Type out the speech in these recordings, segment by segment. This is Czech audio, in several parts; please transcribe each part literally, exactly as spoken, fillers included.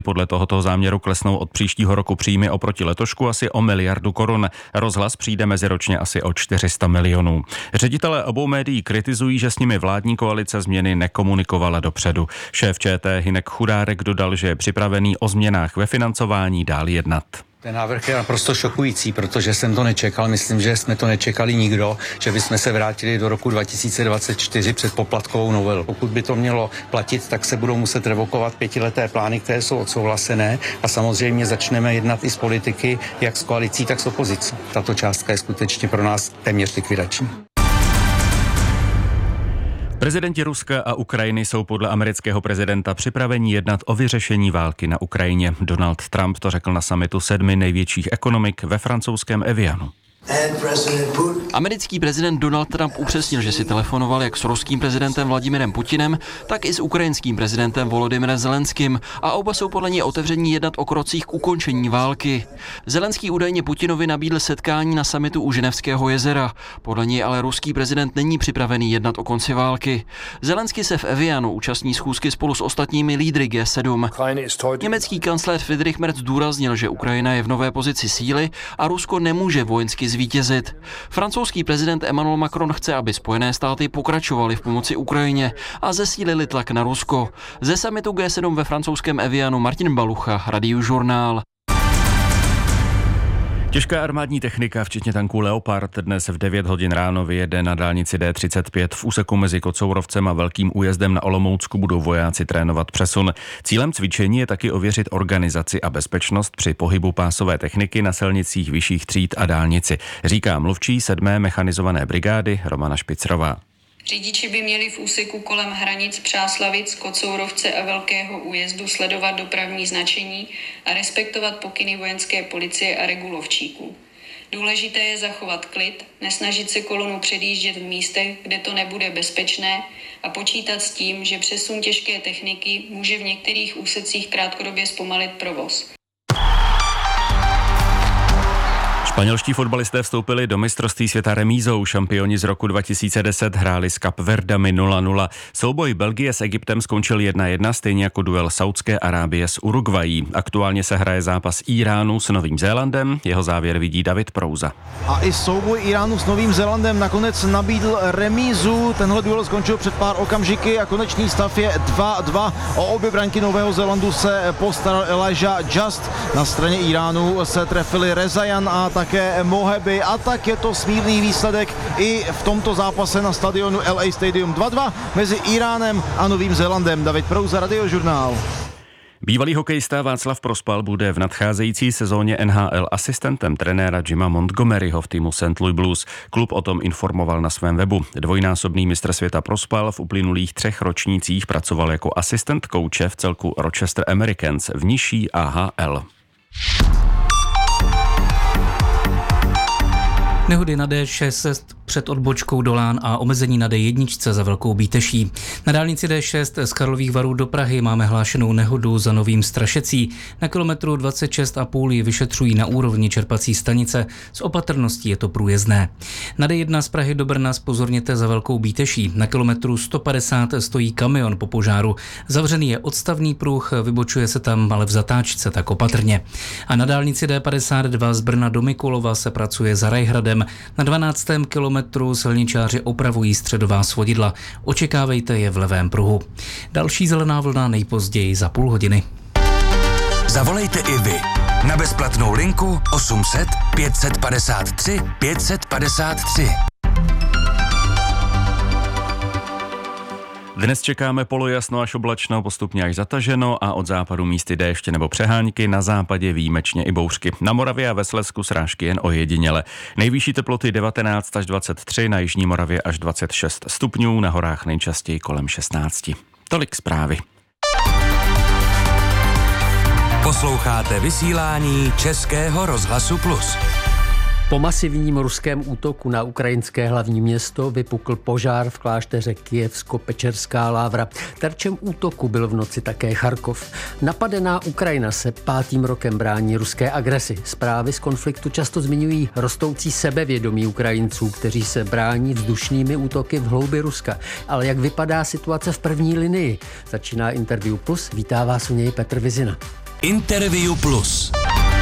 Podle tohoto záměru klesnou od příštího roku příjmy oproti letošku asi o miliardu korun. Rozhlas přijde meziročně asi o čtyři sta milionů. Ředitelé obou médií kritizují, že s nimi vládní koalice změny nekomunikovala dopředu. Šéf ČT Hynek Chudárek dodal, že je připravený o změnách ve financování dál jednat. Ten návrh je naprosto šokující, protože jsem to nečekal, myslím, že jsme to nečekali nikdo, že bychom se vrátili do roku dva tisíce dvacet čtyři před poplatkovou novelu. Pokud by to mělo platit, tak se budou muset revokovat pětileté plány, které jsou odsouhlasené a samozřejmě začneme jednat i s politiky, jak s koalicí, tak s opozicí. Tato částka je skutečně pro nás téměř likvidační. Prezidenti Ruska a Ukrajiny jsou podle amerického prezidenta připraveni jednat o vyřešení války na Ukrajině. Donald Trump to řekl na summitu sedmi největších ekonomik ve francouzském Evianu. Americký prezident Donald Trump upřesnil, že si telefonoval jak s ruským prezidentem Vladimirem Putinem, tak i s ukrajinským prezidentem Volodymyrem Zelenským a oba jsou podle něj otevření jednat o krocích k ukončení války. Zelenský údajně Putinovi nabídl setkání na summitu u Ženevského jezera. Podle něj ale ruský prezident není připravený jednat o konci války. Zelenský se v Evianu účastní schůzky spolu s ostatními lídry G sedm. Německý kancléř Friedrich Merz zdůraznil, že Ukrajina je v nové pozici síly a Rusko nemůže vojensky zvítězit. Francouzský prezident Emmanuel Macron chce, aby Spojené státy pokračovaly v pomoci Ukrajině a zesílili tlak na Rusko. Ze summitu G sedm ve francouzském Evianu Martin Balucha, Radiožurnál. Těžká armádní technika, včetně tanků Leopard, dnes v devět hodin ráno vyjede na dálnici D třicet pět. V úseku mezi Kocourovcem a Velkým Újezdem na Olomoucku budou vojáci trénovat přesun. Cílem cvičení je taky ověřit organizaci a bezpečnost při pohybu pásové techniky na silnicích vyšších tříd a dálnici, říká mluvčí sedmé mechanizované brigády Romana Špicrová. Řidiči by měli v úseku kolem hranic Přáslavic, Kocourovce a Velkého Újezdu sledovat dopravní značení a respektovat pokyny vojenské policie a regulovčíků. Důležité je zachovat klid, nesnažit se kolonu předjíždět v místech, kde to nebude bezpečné a počítat s tím, že přesun těžké techniky může v některých úsecích krátkodobě zpomalit provoz. Španělští fotbalisté vstoupili do mistrovství světa remízou. Šampioni z roku dva tisíce deset hráli s Kapverdami nula nula. Souboj Belgie s Egyptem skončil jedna jedna, stejně jako duel Saudské Arábie s Uruguayí. Aktuálně se hraje zápas Iránu s Novým Zélandem. Jeho závěr vidí David Prouza. A i souboj Iránu s Novým Zélandem nakonec nabídl remízu. Tenhle duel skončil před pár okamžiky a konečný stav je dva dva. O obě branky Nového Zélandu se postaral Elijah Just. Na straně Iránu se trefili Rezajan a také Moheby a tak je to smírný výsledek i v tomto zápase na stadionu L A Stadium dva dva mezi Iránem a Novým Zélandem. David Prouza, Radiožurnál. Bývalý hokejista Václav Prospal bude v nadcházející sezóně N H L asistentem trenéra Jima Montgomeryho v týmu Saint Louis Blues. Klub o tom informoval na svém webu. Dvojnásobný mistr světa Prospal v uplynulých třech ročnících pracoval jako asistent kouče v celku Rochester Americans v nižší A H L. Nehody na D šest před odbočkou do Lán a omezení na D jedna za Velkou Bíteší. Na dálnici D šest z Karlových Varů do Prahy máme hlášenou nehodu za Novým Strašecí. Na kilometru dvacet šest a půl ji vyšetřují na úrovni čerpací stanice. S opatrností je to průjezdné. Na D jedna z Prahy do Brna zpozorněte za Velkou Bíteší. Na kilometru sto padesát stojí kamion po požáru. Zavřený je odstavný pruh, vybočuje se tam ale v zatáčce, tak opatrně. A na dálnici D padesát dva z Brna do Mikulova se pracuje za Rajhradem. Na dvanáctém kilometru silničáři opravují středová svodidla. Očekávejte je v levém pruhu. Další zelená vlna nejpozději za půl hodiny. Zavolejte i vy na bezplatnou linku osm set pět set padesát tři pět set padesát tři. Dnes čekáme polojasno až oblačno, postupně až zataženo a od západu místy déště nebo přehánky, na západě výjimečně i bouřky. Na Moravě a ve Slezsku srážky jen ojediněle. Nejvyšší teploty devatenáct až dvacet tři, na jižní Moravě až dvacet šest stupňů, na horách nejčastěji kolem šestnáct. Tolik zprávy. Posloucháte vysílání Českého rozhlasu Plus. Po masivním ruském útoku na ukrajinské hlavní město vypukl požár v klášteře Kyjevsko-Pečerská Lávra. Terčem útoku byl v noci také Charkov. Napadená Ukrajina se pátým rokem brání ruské agresi. Zprávy z konfliktu často zmiňují rostoucí sebevědomí Ukrajinců, kteří se brání vzdušnými útoky v hloubi Ruska. Ale jak vypadá situace v první linii? Začíná Interview Plus, vítá vás u něj Petr Vizina. Interview Plus.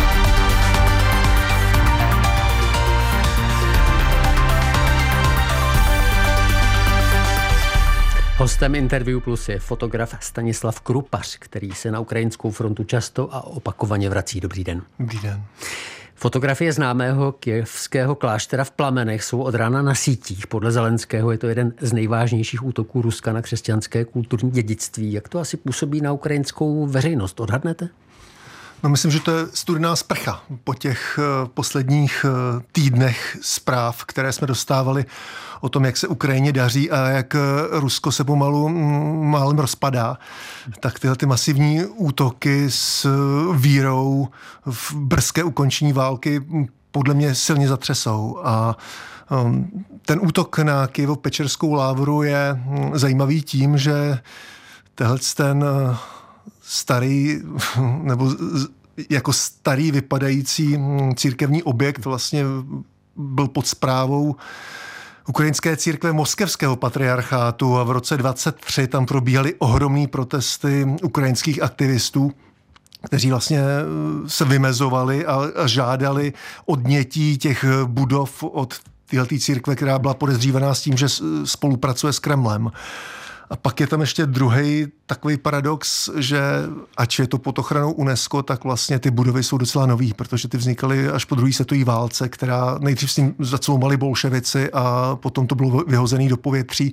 Hostem Interview Plus je fotograf Stanislav Krupař, který se na ukrajinskou frontu často a opakovaně vrací. Dobrý den. Dobrý den. Fotografie známého kyjevského kláštera v Plamenech jsou od rána na sítích. Podle Zelenského je to jeden z nejvážnějších útoků Ruska na křesťanské kulturní dědictví. Jak to asi působí na ukrajinskou veřejnost? Odhadnete? No, myslím, že to je studená sprcha po těch uh, posledních uh, týdnech zpráv, které jsme dostávali o tom, jak se Ukrajině daří a jak uh, Rusko se pomalu um, málem rozpadá. Tak tyhle ty masivní útoky s uh, vírou v brzké ukončení války podle mě silně zatřesou. A um, ten útok na Kyjevo-Pečerskou lávru je um, zajímavý tím, že tenhle ten uh, starý, nebo jako starý vypadající církevní objekt vlastně byl pod správou ukrajinské církve moskevského patriarchátu a v roce dvacet tři tam probíhaly ohromné protesty ukrajinských aktivistů, kteří vlastně se vymezovali a, a žádali odnětí těch budov od téhletý církve, která byla podezřívaná s tím, že spolupracuje s Kremlem. A pak je tam ještě druhý takový paradox, že ač je to pod ochranou UNESCO, tak vlastně ty budovy jsou docela nový, protože ty vznikaly až po druhé světové válce, která nejdřív s tím zacloumali bolševici a potom to bylo vyhozený do povětří.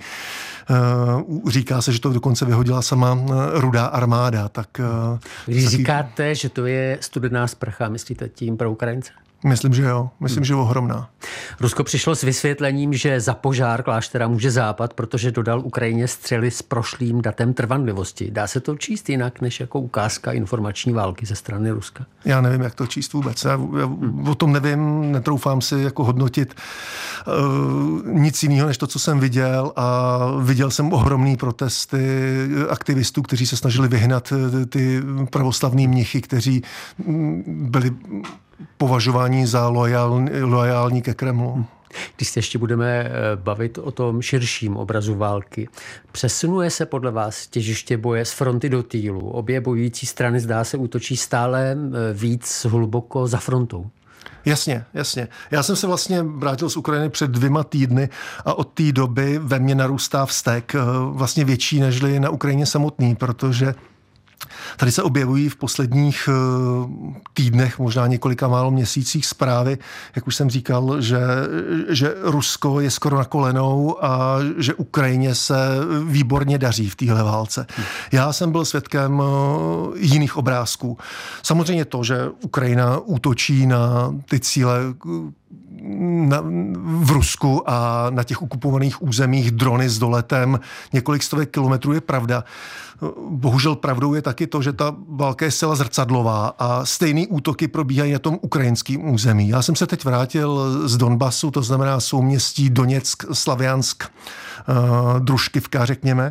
Říká se, že to dokonce vyhodila sama Rudá armáda. Tak, Když taky... říkáte, že to je studená sprcha, myslíte tím pro Ukrajince? Myslím, že jo. Myslím, hmm. že ohromná. Rusko přišlo s vysvětlením, že za požár kláštera může Západ, protože dodal Ukrajině střely s prošlým datem trvanlivosti. Dá se to číst jinak, než jako ukázka informační války ze strany Ruska? Já nevím, jak to číst vůbec. Já, já o tom nevím, netroufám si jako hodnotit uh, nic jiného, než to, co jsem viděl. A viděl jsem ohromný protesty aktivistů, kteří se snažili vyhnat ty pravoslavní mnichy, kteří byli považování za lojální, lojální ke Kremlu. Když se ještě budeme bavit o tom širším obrazu války, přesunuje se podle vás těžiště boje z fronty do týlu? Obě bojující strany, zdá se, útočí stále víc hluboko za frontou. Jasně, jasně. Já jsem se vlastně vrátil z Ukrajiny před dvěma týdny a od té doby ve mně narůstá vztek vlastně větší nežli na Ukrajině samotný, protože tady se objevují v posledních týdnech, možná několika málo měsících zprávy, jak už jsem říkal, že, že Rusko je skoro na kolenou a že Ukrajině se výborně daří v téhle válce. Já jsem byl svědkem jiných obrázků. Samozřejmě to, že Ukrajina útočí na ty cíle na, v Rusku a na těch okupovaných územích drony s doletem několik stovek kilometrů je pravda. Bohužel pravdou je taky to, že ta válka je zcela zrcadlová a stejný útoky probíhají na tom ukrajinském území. Já jsem se teď vrátil z Donbasu, to znamená souměstí Doněck, Slaviansk, Družkivka, řekněme.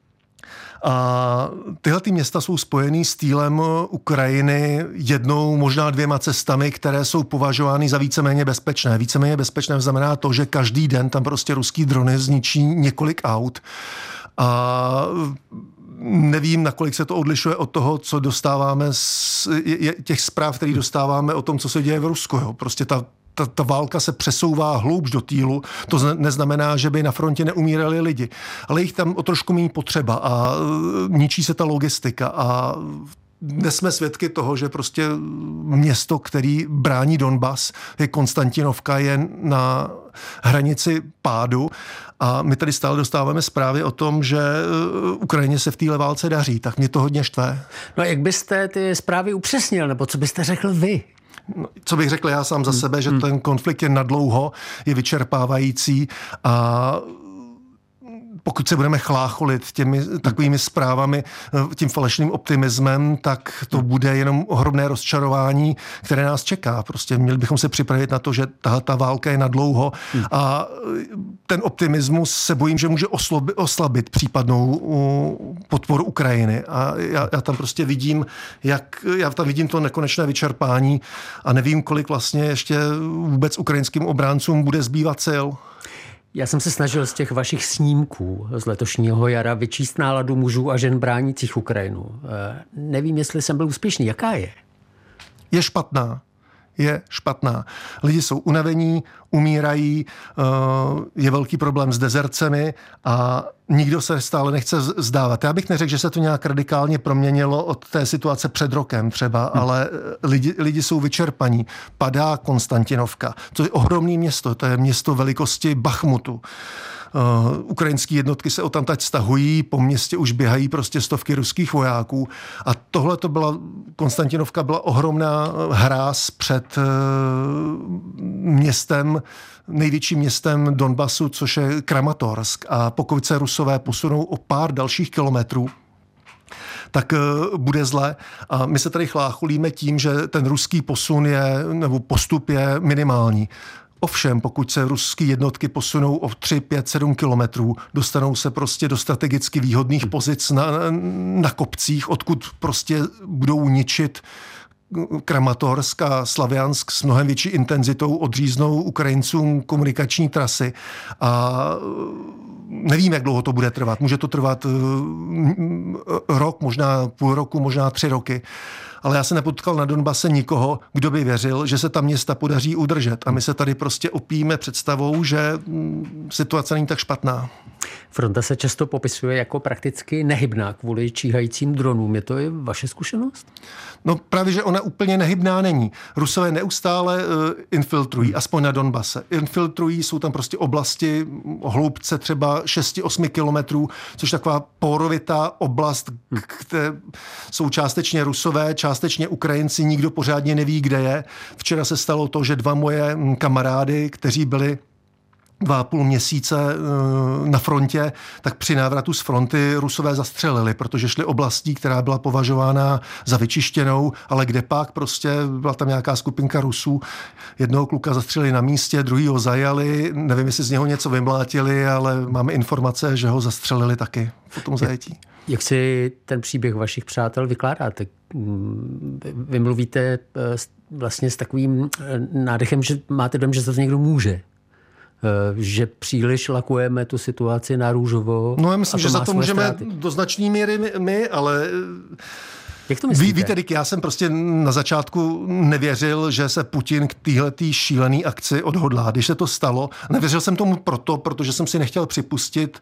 A tyhle ty města jsou spojený s týlem Ukrajiny jednou, možná dvěma cestami, které jsou považovány za víceméně bezpečné. Víceméně bezpečné znamená to, že každý den tam prostě ruský drony zničí několik aut. A nevím, nakolik se to odlišuje od toho, co dostáváme z těch zpráv, které dostáváme o tom, co se děje v Rusku. Jo. Prostě ta Ta, ta válka se přesouvá hloubš do týlu. To neznamená, že by na frontě neumírali lidi. Ale jich tam o trošku méně potřeba a ničí se ta logistika. A dnes jsme svědky toho, že prostě město, který brání Donbas, je Konstantinovka, je na hranici pádu. A my tady stále dostáváme zprávy o tom, že Ukrajině se v téhle válce daří. Tak mě to hodně štve. No a jak byste ty zprávy upřesnil, nebo co byste řekl vy? No, co bych řekl já sám za sebe, že ten konflikt je nadlouho, je vyčerpávající a pokud se budeme chlácholit těmi takovými zprávami, tím falešným optimismem, tak to bude jenom ohromné rozčarování, které nás čeká. Prostě měli bychom se připravit na to, že tahle ta válka je nadlouho a ten optimismus se bojím, že může oslabit, oslabit případnou podporu Ukrajiny. A já, já tam prostě vidím, jak, já tam vidím to nekonečné vyčerpání a nevím, kolik vlastně ještě vůbec ukrajinským obráncům bude zbývat sil. Já jsem se snažil z těch vašich snímků z letošního jara vyčíst náladu mužů a žen bránících Ukrajinu. Nevím, jestli jsem byl úspěšný. Jaká je? Je špatná. Je špatná. Lidi jsou unavení, umírají, je velký problém s dezercemi a nikdo se stále nechce zdávat. Já bych neřekl, že se to nějak radikálně proměnilo od té situace před rokem třeba, hmm. ale lidi, lidi jsou vyčerpaní. Padá Konstantinovka. To je ohromné město, to je město velikosti Bachmutu. Uh, ukrajinské jednotky se odtamtať stahují, po městě už běhají prostě stovky ruských vojáků a tohle to byla, Konstantinovka byla ohromná hráz před uh, městem, největším městem Donbasu, což je Kramatorsk, a pokud se Rusové posunou o pár dalších kilometrů, tak uh, bude zle. A my se tady chlácholíme tím, že ten ruský posun je, nebo postup je minimální. Ovšem, pokud se ruské jednotky posunou o tři, pět, sedm kilometrů, dostanou se prostě do strategicky výhodných pozic na, na kopcích, odkud prostě budou ničit Kramatorsk a Slaviansk s mnohem větší intenzitou, odříznou Ukrajincům komunikační trasy a nevím, jak dlouho to bude trvat. Může to trvat rok, možná půl roku, možná tři roky. Ale já se nepotkal na Donbase nikoho, kdo by věřil, že se ta města podaří udržet. A my se tady prostě opíme představou, že situace není tak špatná. Fronta se často popisuje jako prakticky nehybná kvůli číhajícím dronům. Je to i vaše zkušenost? No právě, že ona úplně nehybná není. Rusové neustále uh, infiltrují, aspoň na Donbase. Infiltrují, jsou tam prostě oblasti hloubce třeba šest osm kilometrů, což je taková porovitá oblast, kde jsou částečně Rusové, částečně Ukrajinci, nikdo pořádně neví, kde je. Včera se stalo to, že dva moje kamarády, kteří byli dva a půl měsíce na frontě, tak při návratu z fronty Rusové zastřelili, protože šli oblastí, která byla považována za vyčištěnou, ale kde pak prostě byla tam nějaká skupinka Rusů. Jednoho kluka zastřelili na místě, druhýho zajali, nevím, jestli z něho něco vymlátili, ale máme informace, že ho zastřelili taky po tom zajetí. Jak si ten příběh vašich přátel vykládáte? Vy mluvíte vlastně s takovým nádechem, že máte dojem, že se to někdo může. Že příliš lakujeme tu situaci na růžovo. No já myslím, že za to můžeme ztráty. Do značné míry my, ale... Jak to myslíte? Ví, víte, já jsem prostě na začátku nevěřil, že se Putin k téhletý šílený akci odhodlá. Když se to stalo, nevěřil jsem tomu proto, protože jsem si nechtěl připustit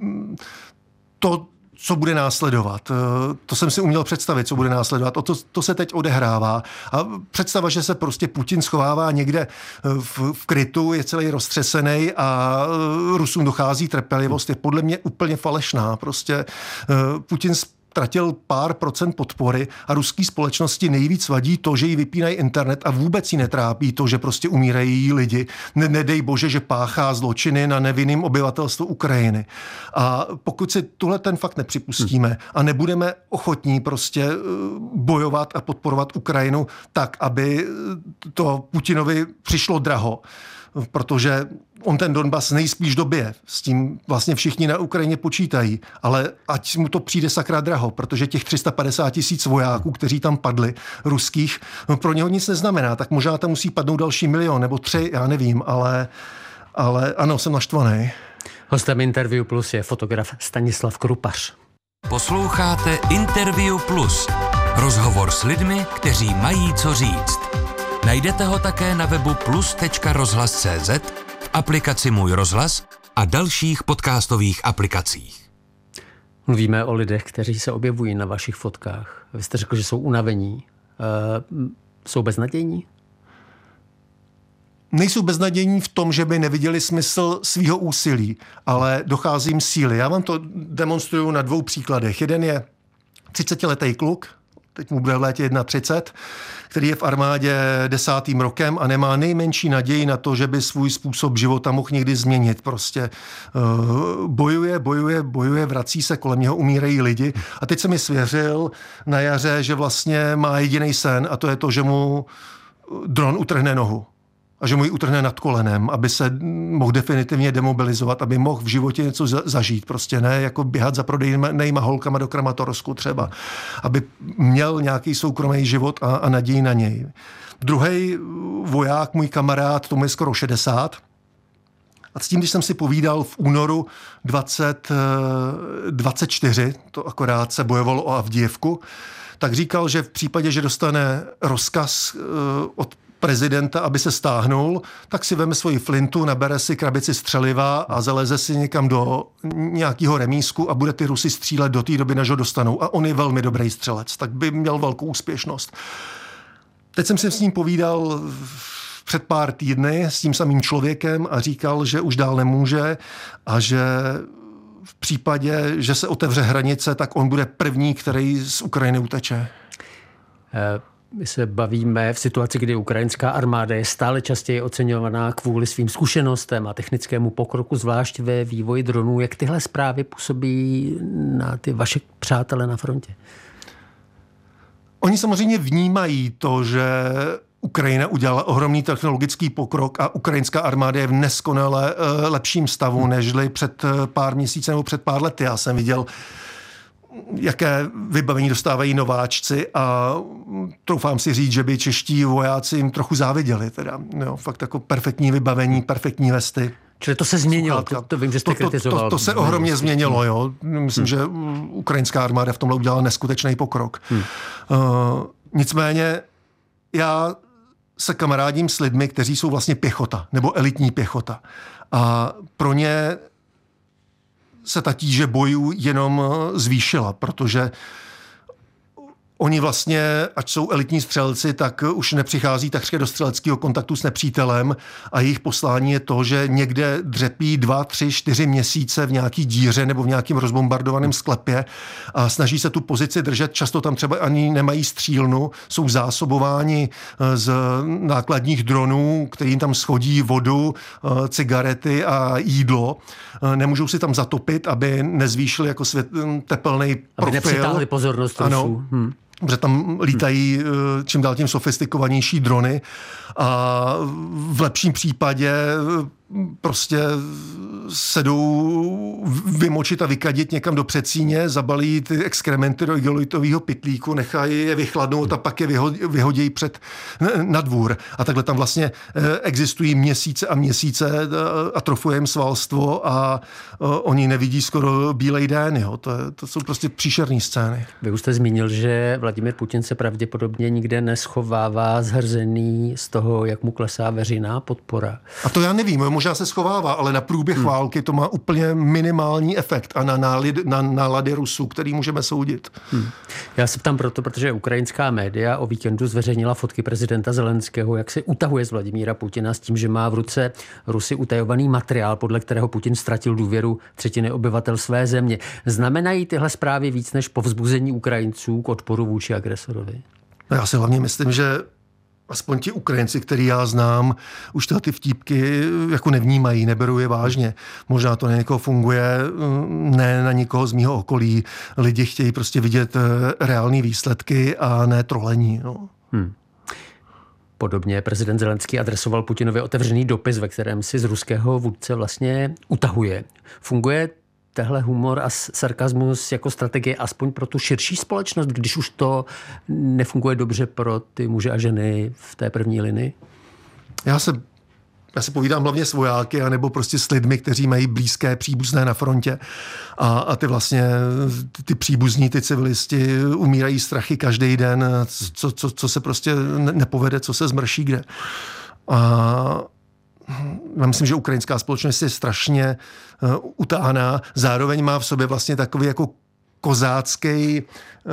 to, co bude následovat. To jsem si uměl představit, co bude následovat. O to, to se teď odehrává. A představa, že se prostě Putin schovává někde v, v krytu, je celý roztřesený a Rusům dochází trpělivost, je podle mě úplně falešná. Prostě Putin ztratil pár procent podpory a ruský společnosti nejvíc vadí to, že jí vypínají internet a vůbec jí netrápí to, že prostě umírají lidi. Ne, nedej bože, že páchá zločiny na nevinným obyvatelstvu Ukrajiny. A pokud si tuhle ten fakt nepřipustíme a nebudeme ochotní prostě bojovat a podporovat Ukrajinu tak, aby to Putinovi přišlo draho, protože on ten Donbas nejspíš dobije. S tím vlastně všichni na Ukrajině počítají. Ale ať mu to přijde sakra draho, protože těch tři sta padesát tisíc vojáků, kteří tam padli, ruských, no pro něho nic neznamená. Tak možná tam musí padnout další milion nebo tři, já nevím, ale, ale ano, jsem naštvaný. Hostem Interview Plus je fotograf Stanislav Krupař. Posloucháte Interview Plus. Rozhovor s lidmi, kteří mají co říct. Najdete ho také na webu plus tečka rozhlas tečka cé zet, v aplikaci Můj rozhlas a dalších podcastových aplikacích. Mluvíme o lidech, kteří se objevují na vašich fotkách. Vy jste řekl, že jsou unavení. E, jsou beznadějní? Nejsou beznadějní v tom, že by neviděli smysl svýho úsilí, ale dochází jim síly. Já vám to demonstruju na dvou příkladech. Jeden je třicetiletý kluk, teď mu bude v létě třicet jedna, který je v armádě desátým rokem a nemá nejmenší naději na to, že by svůj způsob života mohl někdy změnit. Prostě uh, bojuje, bojuje, bojuje, vrací se, kolem něho umírají lidi. A teď se mi svěřil na jaře, že vlastně má jediný sen a to je to, že mu dron utrhne nohu. A že mu ji utrhne nad kolenem, aby se mohl definitivně demobilizovat, aby mohl v životě něco zažít. Prostě ne jako běhat za prodejnýma holkama do Kramatorsku třeba. Aby měl nějaký soukromý život a, a naději na něj. Druhý voják, můj kamarád, tomu je skoro šedesát. A A s tím, když jsem si povídal v únoru dvacet dvacet čtyři, to akorát se bojovalo o Avdijivku, tak říkal, že v případě, že dostane rozkaz od prezidenta, aby se stáhnul, tak si veme svoji flintu, nabere si krabici střeliva a zaleze si někam do nějakého remízku a bude ty Rusy střílet do té doby, než ho dostanou. A on je velmi dobrý střelec, tak by měl velkou úspěšnost. Teď jsem si s ním povídal před pár týdny s tím samým člověkem a říkal, že už dál nemůže a že v případě, že se otevře hranice, tak on bude první, který z Ukrajiny uteče. My se bavíme v situaci, kdy ukrajinská armáda je stále častěji oceňovaná kvůli svým zkušenostem a technickému pokroku, zvlášť ve vývoji dronů. Jak tyhle zprávy působí na ty vaše přátele na frontě? Oni samozřejmě vnímají to, že Ukrajina udělala ohromný technologický pokrok a ukrajinská armáda je v neskonale lepším stavu, nežli před pár měsíci nebo před pár lety. Já jsem viděl, jaké vybavení dostávají nováčci a troufám si říct, že by čeští vojáci jim trochu záviděli. Teda. Jo, fakt jako perfektní vybavení, perfektní vesty. Čili to se změnilo, to, to vím, že jste to, to, kritizoval. To, to se ohromně změnilo, jo. Myslím, hmm. že ukrajinská armáda v tomhle udělala neskutečný pokrok. Hmm. Uh, nicméně já se kamarádím s lidmi, kteří jsou vlastně pěchota, nebo elitní pěchota. A pro ně se ta tíže bojů jenom zvýšila, protože oni vlastně, ať jsou elitní střelci, tak už nepřichází takřka do střeleckého kontaktu s nepřítelem a jejich poslání je to, že někde dřepí dva, tři, čtyři měsíce v nějaký díře nebo v nějakým rozbombardovaném sklepě a snaží se tu pozici držet. Často tam třeba ani nemají střílnu, jsou zásobováni z nákladních dronů, kterým tam schodí vodu, cigarety a jídlo. Nemůžou si tam zatopit, aby nezvýšili jako svět, tepelný profil. Aby nepřitáhli pozornost Rusů. Hmm. Protože tam lítají čím dál tím sofistikovanější drony a v lepším případě prostě se jdou vymočit a vykadit někam do předsíně, zabalí ty exkrementy do igelitového pytlíku, nechají je vychladnout a pak je vyhodí před na dvůr. A takhle tam vlastně existují měsíce a měsíce, atrofuje jim svalstvo a oni nevidí skoro bílej den. Jo. To, je, to jsou prostě příšerné scény. Vy už jste zmínil, že Vladimír Putin se pravděpodobně nikde neschovává zhrzený z toho, jak mu klesá veřejná podpora. A to já nevím, možná se schovává, ale na průběh hmm. války to má úplně minimální efekt a na, nálid, na nálady Rusů, který můžeme soudit. Hmm. Já se ptám proto, protože ukrajinská média o víkendu zveřejnila fotky prezidenta Zelenského, jak se utahuje z Vladimíra Putina s tím, že má v ruce Rusy utajovaný materiál, podle kterého Putin ztratil důvěru třetiny obyvatel své země. Znamenají tyhle zprávy víc než povzbuzení Ukrajinců k odporu vůči agresorovi? Já si hlavně myslím, že aspoň ti Ukrajinci, který já znám, už tyhle ty vtípky jako nevnímají, neberou je vážně. Možná to na někoho funguje, ne na nikoho z mýho okolí. Lidi chtějí prostě vidět reální výsledky a ne trolení. No. Hmm. Podobně prezident Zelenský adresoval Putinovi otevřený dopis, ve kterém si z ruského vůdce vlastně utahuje. Funguje tehle humor a sarkazmus jako strategie aspoň pro tu širší společnost, když už to nefunguje dobře pro ty muže a ženy v té první linii? Já se, já se povídám hlavně s vojáky anebo prostě s lidmi, kteří mají blízké příbuzné na frontě a, a ty vlastně, ty, ty příbuzní, ty civilisti umírají strachy každý den, co, co, co se prostě nepovede, co se zmrší kde. A já myslím, že ukrajinská společnost je strašně uh, utáhaná. Zároveň má v sobě vlastně takový jako kozácký,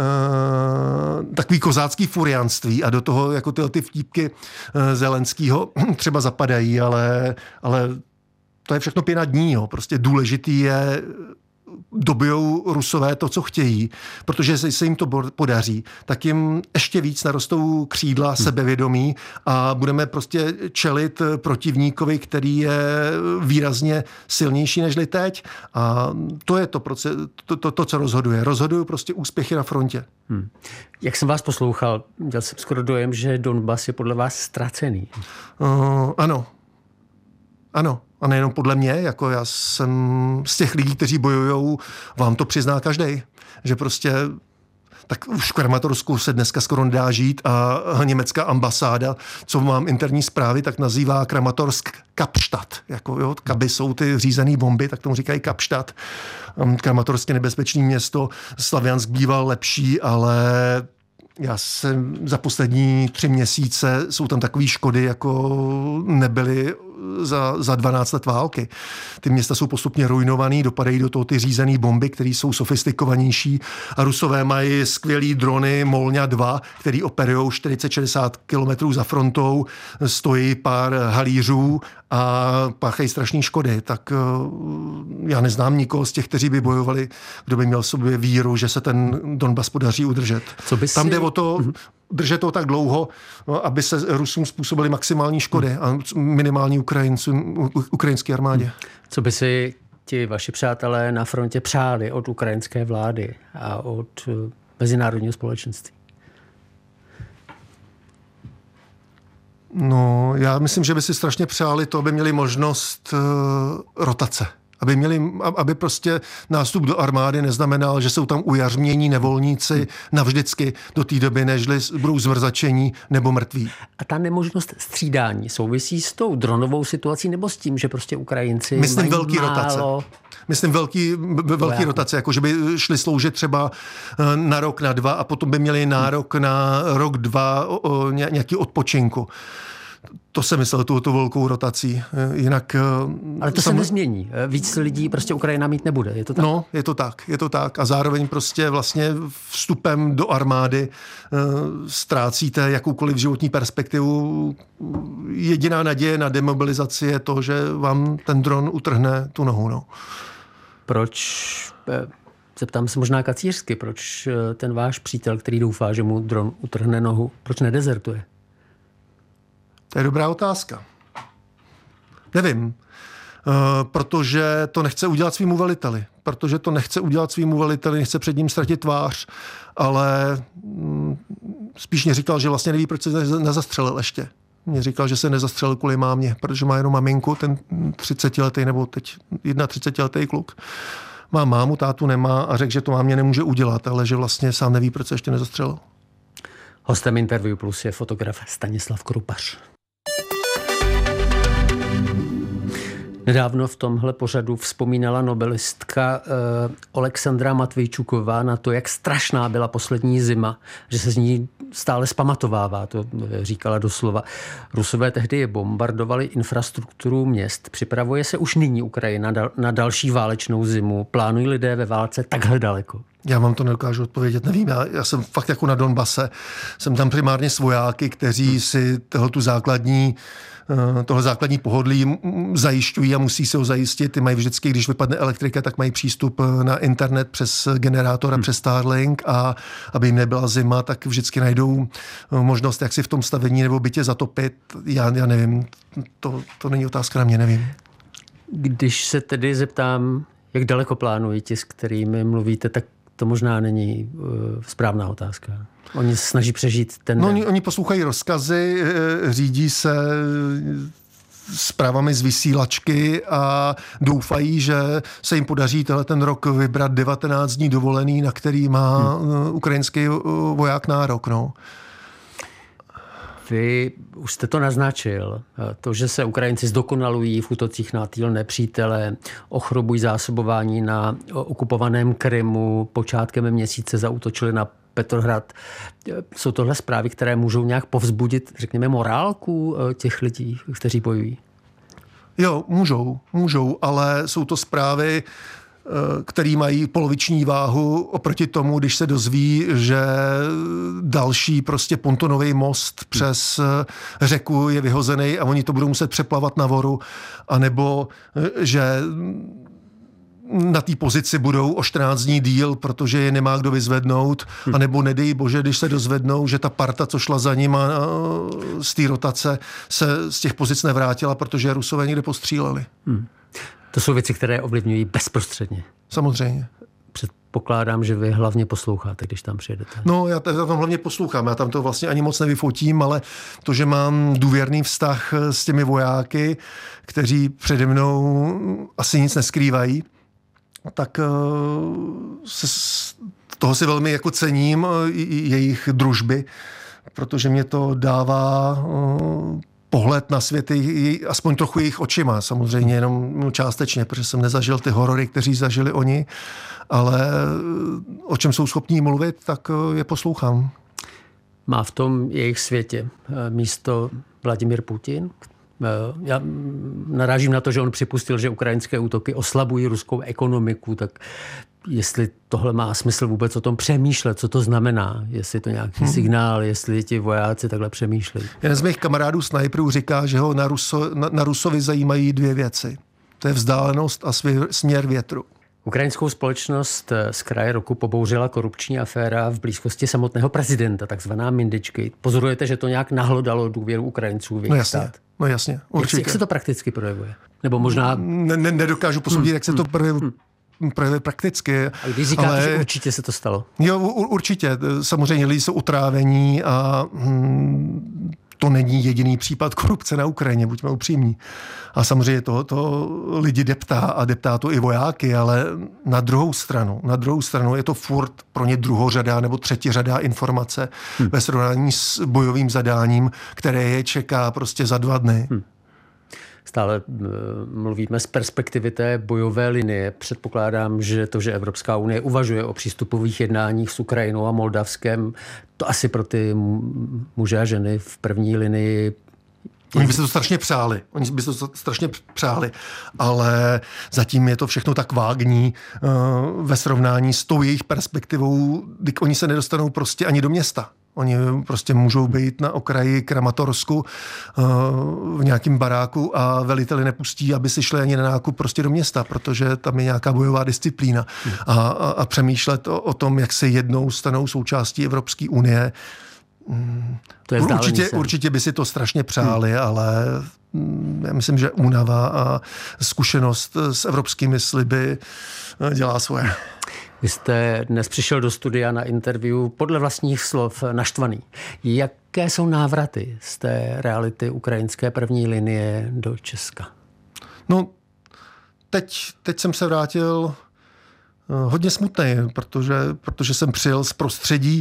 uh, takový kozácký furianství a do toho jako tyhle ty vtípky uh, Zelenskýho třeba zapadají, ale, ale to je všechno pěna dní. Jo. Prostě důležitý je dobijou Rusové to, co chtějí, protože se jim to podaří, tak jim ještě víc narostou křídla sebevědomí a budeme prostě čelit protivníkovi, který je výrazně silnější nežli teď. A to je to, to, to, to co rozhoduje. Rozhodují prostě úspěchy na frontě. Hmm. Jak jsem vás poslouchal, měl jsem skoro dojem, že Donbas je podle vás ztracený. Uh, ano. Ano. A nejenom podle mě, jako já jsem z těch lidí, kteří bojujou, vám to přizná každej, že prostě tak už v Kramatorsku se dneska skoro nedá žít a německá ambasáda, co mám interní zprávy, tak nazývá Kramatorsk Kapstadt. Jako, jo, Kaby jsou ty řízené bomby, tak tomu říkají Kapstadt. Kramatorsk je nebezpečné město, Slaviansk býval lepší, ale já jsem za poslední tři měsíce, jsou tam takové škody, jako nebyly za, za dvanáct let války. Ty města jsou postupně ruinovaný, dopadají do toho ty řízené bomby, které jsou sofistikovanější a Rusové mají skvělý drony Molňa dva, který operují čtyřicet šedesát kilometrů za frontou, stojí pár halířů a páchají strašné škody. Tak já neznám nikoho z těch, kteří by bojovali, kdo by měl v sobě víru, že se ten Donbas podaří udržet. Co by si... Tam jde o to, držet to tak dlouho, aby se Rusům způsobily maximální škody a minimální Ukrajincům, ukrajinské armádě. Co by si ti vaši přátelé na frontě přáli od ukrajinské vlády a od mezinárodního společenství? No, já myslím, že by si strašně přáli to, aby měli možnost uh, rotace. Aby, měli, aby prostě nástup do armády neznamenal, že jsou tam ujařmění nevolníci navždycky do té doby, nežli budou zmrzačení nebo mrtví. A ta nemožnost střídání souvisí s tou dronovou situací nebo s tím, že prostě Ukrajinci Myslím mají velký málo... rotace. Myslím velký, velký rotace, jako že by šli sloužit třeba na rok, na dva a potom by měli nárok na rok, dva o, o nějaký odpočinku. To jsem myslel, tu velkou rotací. Jinak... Ale to sam... se nezmění. Víc lidí prostě Ukrajina mít nebude. Je to tak? No, je to tak. Je to tak. A zároveň prostě vlastně vstupem do armády uh, ztrácíte jakoukoliv životní perspektivu. Jediná naděje na demobilizaci je to, že vám ten dron utrhne tu nohu. No. Proč... Zeptám se možná kacířsky, proč ten váš přítel, který doufá, že mu dron utrhne nohu, proč nedezertuje? To je dobrá otázka. Nevím. Uh, protože to nechce udělat svýmu veliteli. Protože to nechce udělat svýmu veliteli, nechce před ním ztratit tvář, ale um, spíš mě říkal, že vlastně neví, proč se nezastřelil ještě. Mě říkal, že se nezastřelil kvůli mámě, protože má jenom maminku, ten třicetiletý nebo teď třicetiletý kluk. Má mámu, tátu nemá a řekl, že to mámě nemůže udělat, ale že vlastně sám neví, proč se ještě nezastřelil. Hostem Interview Plus je fotograf Stanislav Krupař. Nedávno v tomhle pořadu vzpomínala nobelistka eh, Alexandra Matvejčuková na to, jak strašná byla poslední zima, že se z ní stále zpamatovává, to říkala doslova. Rusové tehdy bombardovali infrastrukturu měst. Připravuje se už nyní Ukrajina na další válečnou zimu? Plánují lidé ve válce takhle daleko? Já vám to nedokážu odpovědět, nevím. Já, já jsem fakt jako na Donbase. Jsem tam primárně s vojáky, kteří si tohle tu základní tohle základní pohodlí zajišťují a musí se ho zajistit. Ty mají vždycky, když vypadne elektrika, tak mají přístup na internet přes generátor a hmm. přes Starlink a aby jim nebyla zima, tak vždycky najdou možnost, jak si v tom stavení nebo bytě zatopit. Já, já nevím, to, to není otázka na mě, nevím. Když se tedy zeptám, jak daleko plánují ti, s kterými mluvíte, tak to možná není uh, správná otázka. Oni se snaží přežít ten no, den. Oni, oni poslouchají rozkazy, řídí se zprávami z vysílačky a doufají, že se jim podaří tenhle ten rok vybrat devatenáct dní dovolený, na který má hmm. ukrajinský voják nárok. No. Vy už jste to naznačil. To, že se Ukrajinci zdokonalují v útocích na týl nepřítele, ochrobují zásobování na okupovaném Krymu, počátkem měsíce zaútočili na Petrohrad. Jsou tohle zprávy, které můžou nějak povzbudit, řekněme, morálku těch lidí, kteří bojují? Jo, můžou, můžou, ale jsou to zprávy, který mají poloviční váhu oproti tomu, když se dozví, že další prostě pontonový most přes řeku je vyhozený a oni to budou muset přeplavat na voru, anebo že na té pozici budou o čtrnáct dní díl, protože je nemá kdo vyzvednout, hmm. anebo nedej bože, když se dozvednou, že ta parta, co šla za nima z té rotace, se z těch pozic nevrátila, protože Rusové někde postříleli. Hmm. To jsou věci, které ovlivňují bezprostředně. Samozřejmě. Předpokládám, že vy hlavně posloucháte, když tam přijedete. No, já tam hlavně poslouchám. Já tam to vlastně ani moc nevyfotím, ale to, že mám důvěrný vztah s těmi vojáky, kteří přede mnou asi nic neskrývají, tak se toho si velmi jako cením, jejich družby, protože mě to dává pohled na svět, aspoň trochu jejich očima, samozřejmě jenom částečně, protože jsem nezažil ty horory, kteří zažili oni, ale o čem jsou schopní mluvit, tak je poslouchám. Má v tom jejich světě místo Vladimír Putin? Já narážím na to, že on připustil, že ukrajinské útoky oslabují ruskou ekonomiku, tak jestli tohle má smysl vůbec o tom přemýšlet, co to znamená, jestli to nějaký hmm. signál, jestli ti vojáci takhle přemýšlejí. Jeden z mých kamarádů snajperů říká, že ho na, Ruso, na, na Rusovi zajímají dvě věci. To je vzdálenost a svěr, směr větru. Ukrajinskou společnost z kraje roku pobouřila korupční aféra v blízkosti samotného prezidenta, takzvaná Mindičky. Pozorujete, že to nějak nahlodalo důvěru Ukrajinců v jejich no jasně, stát? No jasně, určitě. Jak, jak se to prakticky projevuje? Nebo možná... Ne, ne, nedokážu posoudit, hmm. jak se to projevuje. Hmm. projevy prakticky. A když říkáte, ale... že určitě se to stalo? Jo, určitě. Samozřejmě lidi jsou utrávení a hm, to není jediný případ korupce na Ukrajině, buďme upřímní. A samozřejmě to, to lidi deptá a deptá to i vojáky, ale na druhou stranu, na druhou stranu je to furt pro ně druhořadá nebo třetiřadá informace hmm. ve srovnání s bojovým zadáním, které je čeká prostě za dva dny. Hmm. Stále mluvíme z perspektivy té bojové linie. Předpokládám, že to, že Evropská unie uvažuje o přístupových jednáních s Ukrajinou a Moldavskem, to asi pro ty muže a ženy v první linii... Oni by se to strašně přáli. Oni by se to strašně přáli. Ale zatím je to všechno tak vágní uh, ve srovnání s tou jejich perspektivou, kdy oni se nedostanou prostě ani do města. Oni prostě můžou být na okraji Kramatorsku v nějakém baráku a veliteli nepustí, aby si šli ani na nákup prostě do města, protože tam je nějaká bojová disciplína. A, a, a přemýšlet o, o tom, jak se jednou stanou součástí Evropské unie, to je určitě, určitě by si to strašně přáli, hmm. ale já myslím, že únava a zkušenost s evropskými sliby dělá svoje. Vy jste dnes přišel do studia na interview podle vlastních slov naštvaný. Jaké jsou návraty z té reality ukrajinské první linie do Česka? No, teď, teď jsem se vrátil hodně smutný, protože, protože jsem přijel z prostředí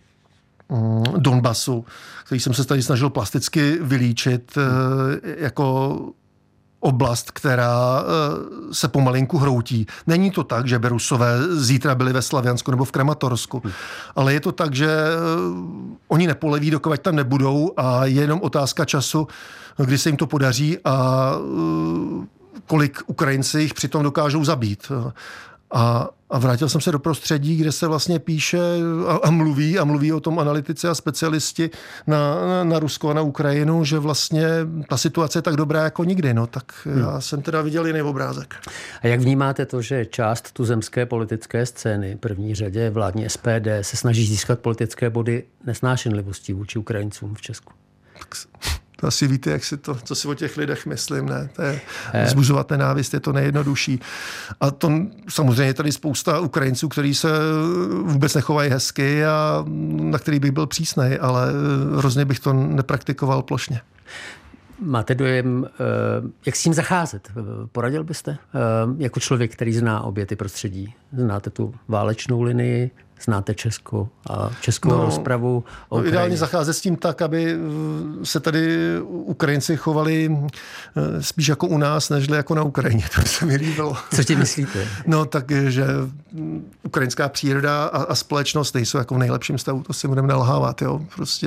Donbasu, který jsem se tady snažil plasticky vylíčit jako oblast, která se pomalinku hroutí. Není to tak, že by Rusové zítra byli ve Slaviansku nebo v Kramatorsku, hmm. ale je to tak, že oni nepoleví, dokud tam nebudou a je jenom otázka času, kdy se jim to podaří a kolik Ukrajinci jich přitom dokážou zabít. A, a vrátil jsem se do prostředí, kde se vlastně píše a, a mluví a mluví o tom analytici a specialisti na, na, na Rusko a na Ukrajinu, že vlastně ta situace je tak dobrá jako nikdy. No, tak hmm. já jsem teda viděl jiný obrázek. A jak vnímáte to, že část tuzemské politické scény, první řadě vládní S P D, se snaží získat politické body nesnášenlivostí vůči Ukrajincům v Česku? Tak to asi víte, jak si to, co si o těch lidech myslím, ne? To je vzbuzovat nenávist, je to nejjednodušší. A to samozřejmě je tady spousta Ukrajinců, kteří se vůbec nechovají hezky a na který bych byl přísnej, ale hrozně bych to nepraktikoval plošně. Máte dojem, jak s tím zacházet? Poradil byste? Jako člověk, který zná obě ty prostředí. Znáte tu válečnou linii, znáte Česko a českou no, rozpravu. No, ideálně zacházet s tím tak, aby se tady Ukrajinci chovali spíš jako u nás, nežli jako na Ukrajině. To se mi líbilo. Co ti myslíte? No tak, že ukrajinská příroda a, a společnost nejsou jako v nejlepším stavu, to si budeme nalhávat. Jo. Prostě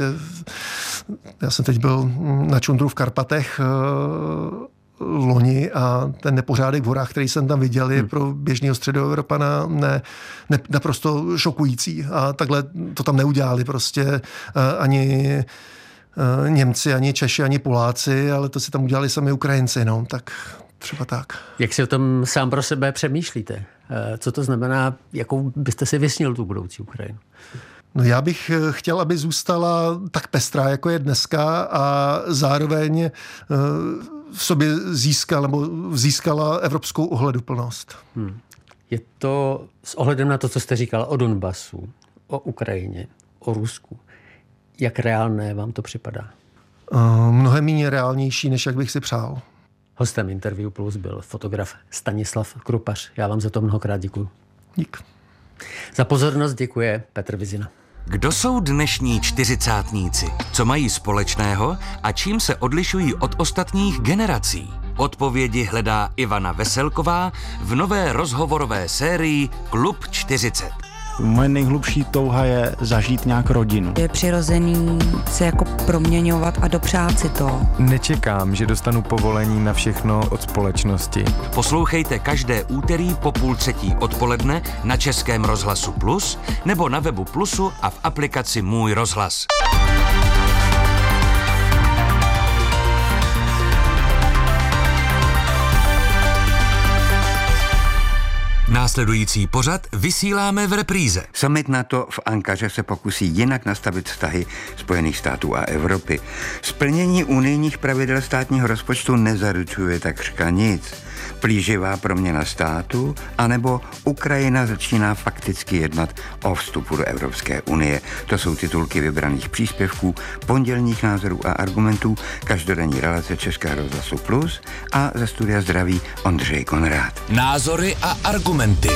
já jsem teď byl na čundru v Karpatech loni a ten nepořádek v horách, který jsem tam viděl, je hmm. pro běžného středoevropana ne, ne, naprosto šokující. A takhle to tam neudělali prostě ani Němci, ani Češi, ani Poláci, ale to si tam udělali sami Ukrajinci. No, tak třeba tak. Jak si o tom sám pro sebe přemýšlíte? Co to znamená, jakou byste si vysnil tu budoucí Ukrajinu? No já bych chtěl, aby zůstala tak pestrá, jako je dneska a zároveň v sobě získala, nebo získala evropskou ohleduplnost. Hmm. Je to s ohledem na to, co jste říkal o Donbasu, o Ukrajině, o Rusku. Jak reálné vám to připadá? Uh, mnohem méně reálnější, než jak bych si přál. Hostem Interview Plus byl fotograf Stanislav Krupař. Já vám za to mnohokrát děkuju. Dík. Za pozornost děkuje Petr Vizina. Kdo jsou dnešní čtyřicátníci? Co mají společného a čím se odlišují od ostatních generací? Odpovědi hledá Ivana Veselková v nové rozhovorové sérii Klub čtyřicet. Moje nejhlubší touha je zažít nějak rodinu. Je přirozený se jako proměňovat a dopřát si to. Nečekám, že dostanu povolení na všechno od společnosti. Poslouchejte každé úterý po půl třetí odpoledne na Českém rozhlasu Plus nebo na webu Plusu a v aplikaci Můj rozhlas. Následující pořad vysíláme v repríze. Summit NATO v Ankaře se pokusí jinak nastavit vztahy Spojených států a Evropy. Splnění unijních pravidel státního rozpočtu nezaručuje takřka nic. Plíživá proměna státu, anebo Ukrajina začíná fakticky jednat o vstupu do Evropské unie. To jsou titulky vybraných příspěvků, pondělních názorů a argumentů, každodenní relace Českého rozhlasu Plus a ze studia zdraví Ondřej Konrád. Názory a argumenty.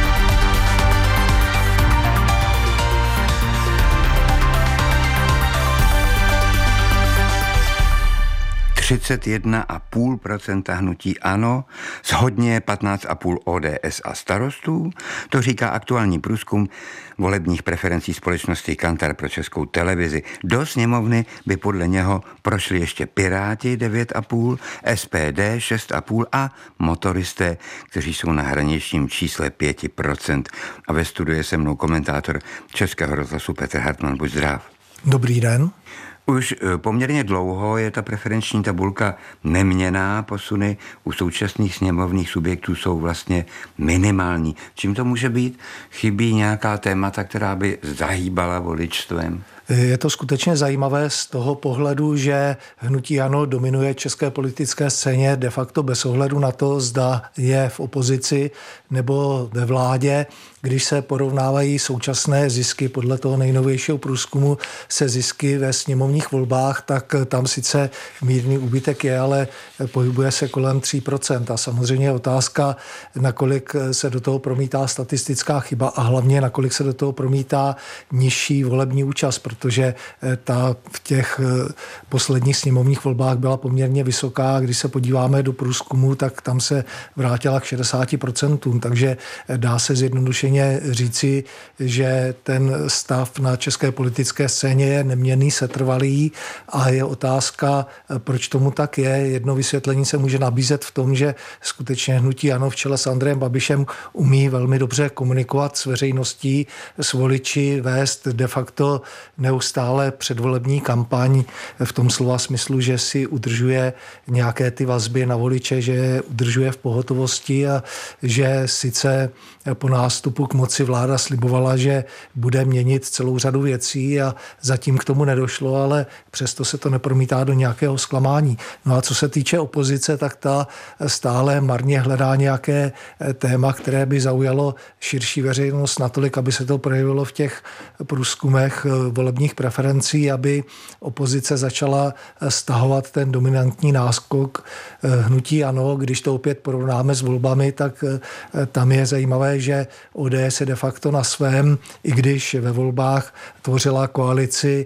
třicet jedna celá pět procenta hnutí ANO, shodně patnáct celá pět O D S a Starostů, to říká aktuální průzkum volebních preferencí společnosti Kantar pro Českou televizi. Do sněmovny by podle něho prošli ještě Piráti devět celá pět, S P D šest celá pět a motoristé, kteří jsou na hraničním čísle pět procent. A ve studiu je se mnou komentátor Českého rozhlasu Petr Hartmann. Buď zdrav. Dobrý den. Už poměrně dlouho je ta preferenční tabulka neměnná, posuny u současných sněmovních subjektů jsou vlastně minimální. Čím to může být? Chybí nějaká témata, která by zahýbala voličstvem? Je to skutečně zajímavé z toho pohledu, že hnutí ANO dominuje české politické scéně de facto bez ohledu na to, zda je v opozici nebo ve vládě. Když se porovnávají současné zisky podle toho nejnovějšího průzkumu se zisky ve sněmovních volbách, tak tam sice mírný úbytek je, ale pohybuje se kolem tři procenta. A samozřejmě je otázka, nakolik se do toho promítá statistická chyba a hlavně nakolik se do toho promítá nižší volební účast, protože ta v těch posledních sněmovních volbách byla poměrně vysoká. Když se podíváme do průzkumu, tak tam se vrátila k šedesáti procentům, takže dá se zjednodušeně říci, že ten stav na české politické scéně je neměnný, setrvalý a je otázka, proč tomu tak je. Jedno vysvětlení se může nabízet v tom, že skutečně hnutí ANO v čele s Andrejem Babišem umí velmi dobře komunikovat s veřejností, s voliči, vést de facto neustále předvolební kampaň v tom slova smyslu, že si udržuje nějaké ty vazby na voliče, že je udržuje v pohotovosti a že sice po nástupu k moci vláda slibovala, že bude měnit celou řadu věcí a zatím k tomu nedošlo, ale přesto se to nepromítá do nějakého zklamání. No a co se týče opozice, tak ta stále marně hledá nějaké téma, které by zaujalo širší veřejnost natolik, aby se to projevilo v těch průzkumech volebních preferencí, aby opozice začala stahovat ten dominantní náskok hnutí ANO. Když to opět porovnáme s volbami, tak tam je zajímavé, že O D S je de facto na svém, i když ve volbách tvořila koalici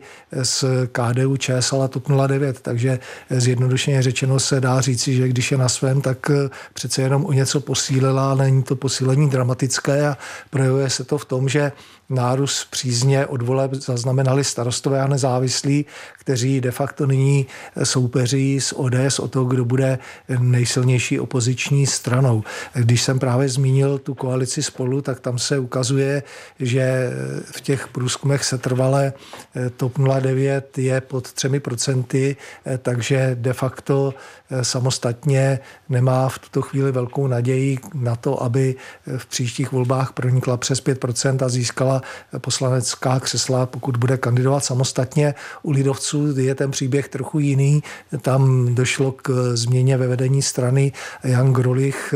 s K D U Č S L a TOP nula devět, takže zjednodušeně řečeno se dá říci, že když je na svém, tak přece jenom o něco posílila, ale není to posílení dramatické a projevuje se to v tom, že nárůst přízně od voleb zaznamenali Starostové a Nezávislí, kteří de facto nyní soupeří s O D S o to, kdo bude nejsilnější opoziční stranou. Když jsem právě zmínil tu koalici Spolu, tak tam se ukazuje, že v těch průzkumech setrvale TOP nula devět je pod třemi procenty, takže de facto samostatně nemá v tuto chvíli velkou naději na to, aby v příštích volbách pronikla přes pět procent a získala poslanecká křesla, pokud bude kandidovat samostatně. U lidovců je ten příběh trochu jiný. Tam došlo k změně ve vedení strany. Jan Grolich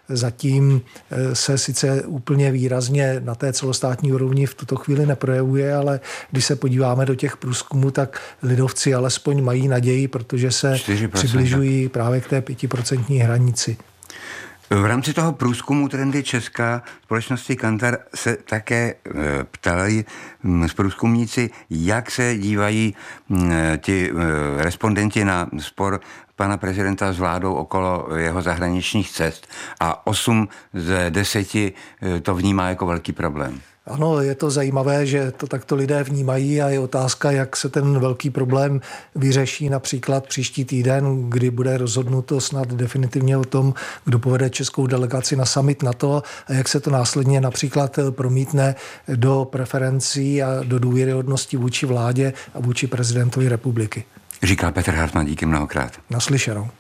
zatím se sice úplně výrazně na té celostátní úrovni v tuto chvíli neprojevuje, ale když se podíváme do těch průzkumů, tak lidovci alespoň mají naději, protože se přibližují právě k té pětiprocentní hranici. V rámci toho průzkumu Trendy Česka společnosti Kantar se také ptali průzkumníci, jak se dívají ti respondenti na spor pana prezidenta s vládou okolo jeho zahraničních cest a osm z deseti to vnímá jako velký problém. Ano, je to zajímavé, že to takto lidé vnímají a je otázka, jak se ten velký problém vyřeší například příští týden, kdy bude rozhodnuto snad definitivně o tom, kdo povede českou delegaci na summit NATO a jak se to následně například promítne do preferencí a do důvěryhodnosti vůči vládě a vůči prezidentovi republiky. Říkal Petr Hartmann, díky mnohokrát. Naslyšenou.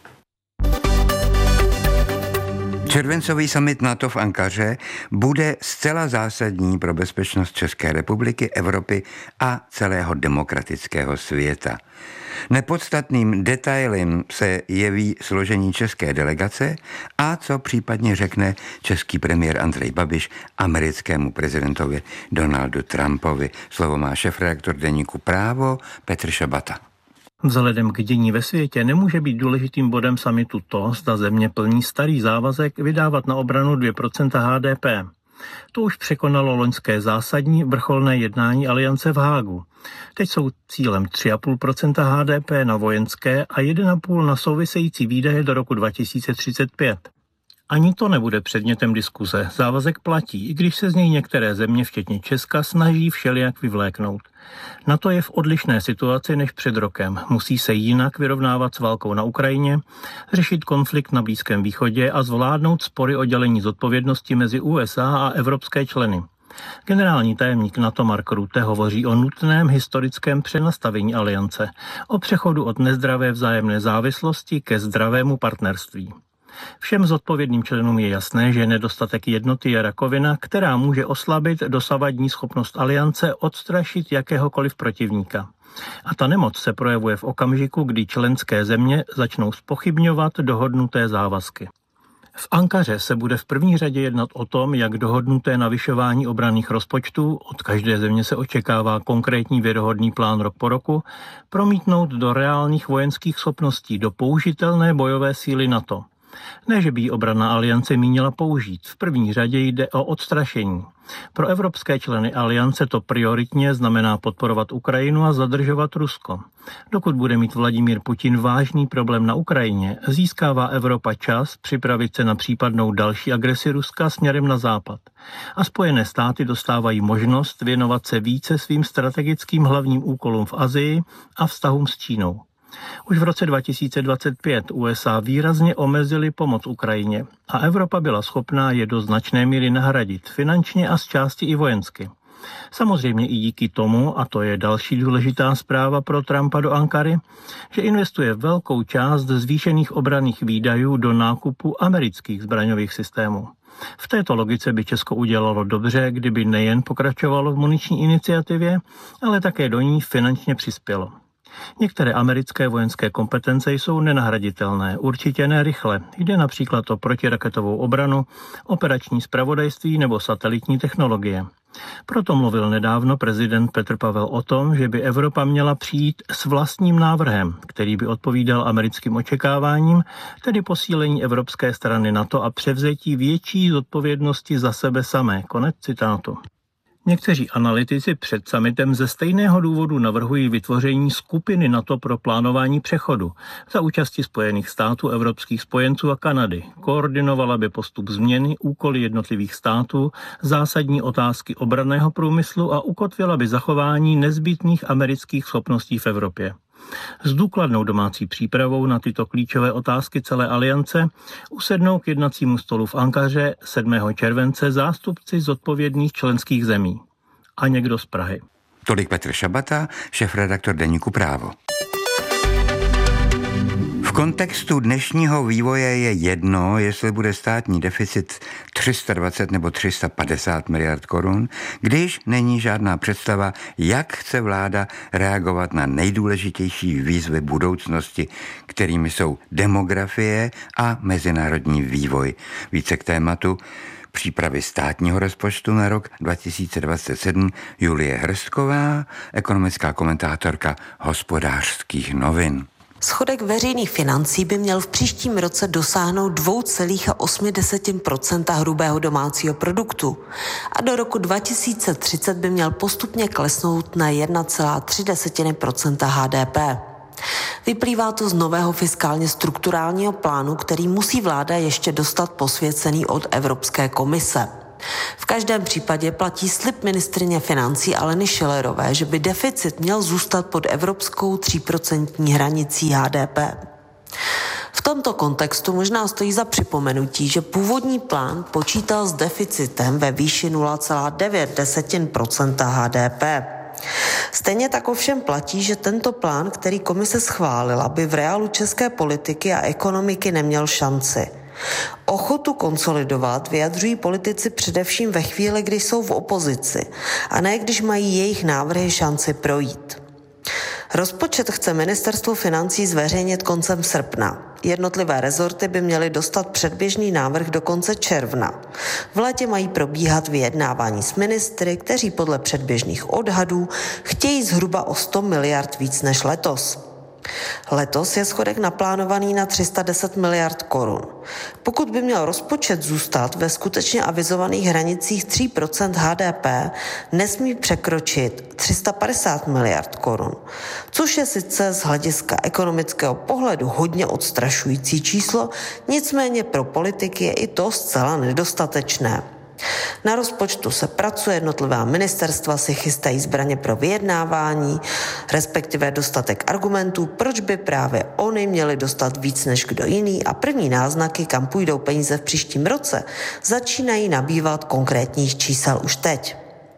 Červencový summit NATO v Ankaře bude zcela zásadní pro bezpečnost České republiky, Evropy a celého demokratického světa. Nepodstatným detailem se jeví složení české delegace a co případně řekne český premiér Andrej Babiš americkému prezidentovi Donaldu Trumpovi. Slovo má šéfredaktor deníku Právo Petr Šabata. Vzhledem k dění ve světě nemůže být důležitým bodem summitu to, zda země plní starý závazek vydávat na obranu dvě procenta H D P. To už překonalo loňské zásadní vrcholné jednání aliance v Hágu. Teď jsou cílem tři celá pět procenta H D P na vojenské a jedna celá pět na související výdaje do roku dva tisíce třicet pět. Ani to nebude předmětem diskuze. Závazek platí, i když se z něj některé země, včetně Česka, snaží všelijak vyvléknout. NATO je v odlišné situaci než před rokem. Musí se jinak vyrovnávat s válkou na Ukrajině, řešit konflikt na Blízkém východě a zvládnout spory o dělení zodpovědnosti mezi U S A a evropské členy. Generální tajemník NATO Mark Rutte hovoří o nutném historickém přenastavení aliance, o přechodu od nezdravé vzájemné závislosti ke zdravému partnerství. Všem zodpovědným členům je jasné, že nedostatek jednoty je rakovina, která může oslabit dosavadní schopnost aliance odstrašit jakéhokoliv protivníka. A ta nemoc se projevuje v okamžiku, kdy členské země začnou zpochybňovat dohodnuté závazky. V Ankaře se bude v první řadě jednat o tom, jak dohodnuté navyšování obranných rozpočtů, od každé země se očekává konkrétní věrohodný plán rok po roku, promítnout do reálných vojenských schopností, do použitelné bojové síly NATO. Ne, že by ji obranná aliance mínila použít. V první řadě jde o odstrašení. Pro evropské členy aliance to prioritně znamená podporovat Ukrajinu a zadržovat Rusko. Dokud bude mít Vladimír Putin vážný problém na Ukrajině, získává Evropa čas připravit se na případnou další agresi Ruska směrem na západ. A Spojené státy dostávají možnost věnovat se více svým strategickým hlavním úkolům v Asii a vztahům s Čínou. Už v roce dva tisíce dvacet pět U S A výrazně omezily pomoc Ukrajině a Evropa byla schopná je do značné míry nahradit finančně a z části i vojensky. Samozřejmě i díky tomu, a to je další důležitá zpráva pro Trumpa do Ankary, že investuje velkou část zvýšených obranných výdajů do nákupu amerických zbraňových systémů. V této logice by Česko udělalo dobře, kdyby nejen pokračovalo v muniční iniciativě, ale také do ní finančně přispělo. Některé americké vojenské kompetence jsou nenahraditelné, určitě ne rychle. Jde například o protiraketovou obranu, operační zpravodajství nebo satelitní technologie. Proto mluvil nedávno prezident Petr Pavel o tom, že by Evropa měla přijít s vlastním návrhem, který by odpovídal americkým očekáváním, tedy posílení evropské strany NATO a převzetí větší zodpovědnosti za sebe samé. Konec citátu. Někteří analytici před summitem ze stejného důvodu navrhují vytvoření skupiny NATO pro plánování přechodu za účasti Spojených států, evropských spojenců a Kanady. Koordinovala by postup změny, úkoly jednotlivých států, zásadní otázky obranného průmyslu a ukotvila by zachování nezbytných amerických schopností v Evropě. S důkladnou domácí přípravou na tyto klíčové otázky celé aliance usednou k jednacímu stolu v Ankaře sedmého července zástupci zodpovědných členských zemí. A někdo z Prahy. Tolik Petr Šabata, šéfredaktor deníku Právo. V kontextu dnešního vývoje je jedno, jestli bude státní deficit tři sta dvacet nebo tři sta padesát miliard korun, když není žádná představa, jak chce vláda reagovat na nejdůležitější výzvy budoucnosti, kterými jsou demografie a mezinárodní vývoj. Více k tématu přípravy státního rozpočtu na rok dva tisíce dvacet sedm Julie Hrstková, ekonomická komentátorka Hospodářských novin. Schodek veřejných financí by měl v příštím roce dosáhnout dva celé osm procenta hrubého domácího produktu a do roku dva tisíce třicet by měl postupně klesnout na jedna celá tři procenta H D P. Vyplývá to z nového fiskálně strukturálního plánu, který musí vláda ještě dostat posvěcený od Evropské komise. V každém případě platí slib ministryně financí Aleny Schillerové, že by deficit měl zůstat pod evropskou tříprocentní hranicí H D P. V tomto kontextu možná stojí za připomenutí, že původní plán počítal s deficitem ve výši nula celá devět procenta H D P. Stejně tak ovšem platí, že tento plán, který komise schválila, by v reálu české politiky a ekonomiky neměl šanci. Ochotu konsolidovat vyjadřují politici především ve chvíli, kdy jsou v opozici, a ne když mají jejich návrhy šanci projít. Rozpočet chce ministerstvo financí zveřejnit koncem srpna. Jednotlivé rezorty by měly dostat předběžný návrh do konce června. V létě mají probíhat vyjednávání s ministry, kteří podle předběžných odhadů chtějí zhruba o sto miliard víc než letos. Letos je schodek naplánovaný na tři sta deset miliard korun. Pokud by měl rozpočet zůstat ve skutečně avizovaných hranicích tří procent H D P, nesmí překročit tři sta padesát miliard korun, což je sice z hlediska ekonomického pohledu hodně odstrašující číslo, nicméně pro politiky je i to zcela nedostatečné. Na rozpočtu se pracuje, jednotlivá ministerstva si chystají zbraně pro vyjednávání, respektive dostatek argumentů, proč by právě oni měli dostat víc než kdo jiný, a první náznaky, kam půjdou peníze v příštím roce, začínají nabývat konkrétních čísel už teď.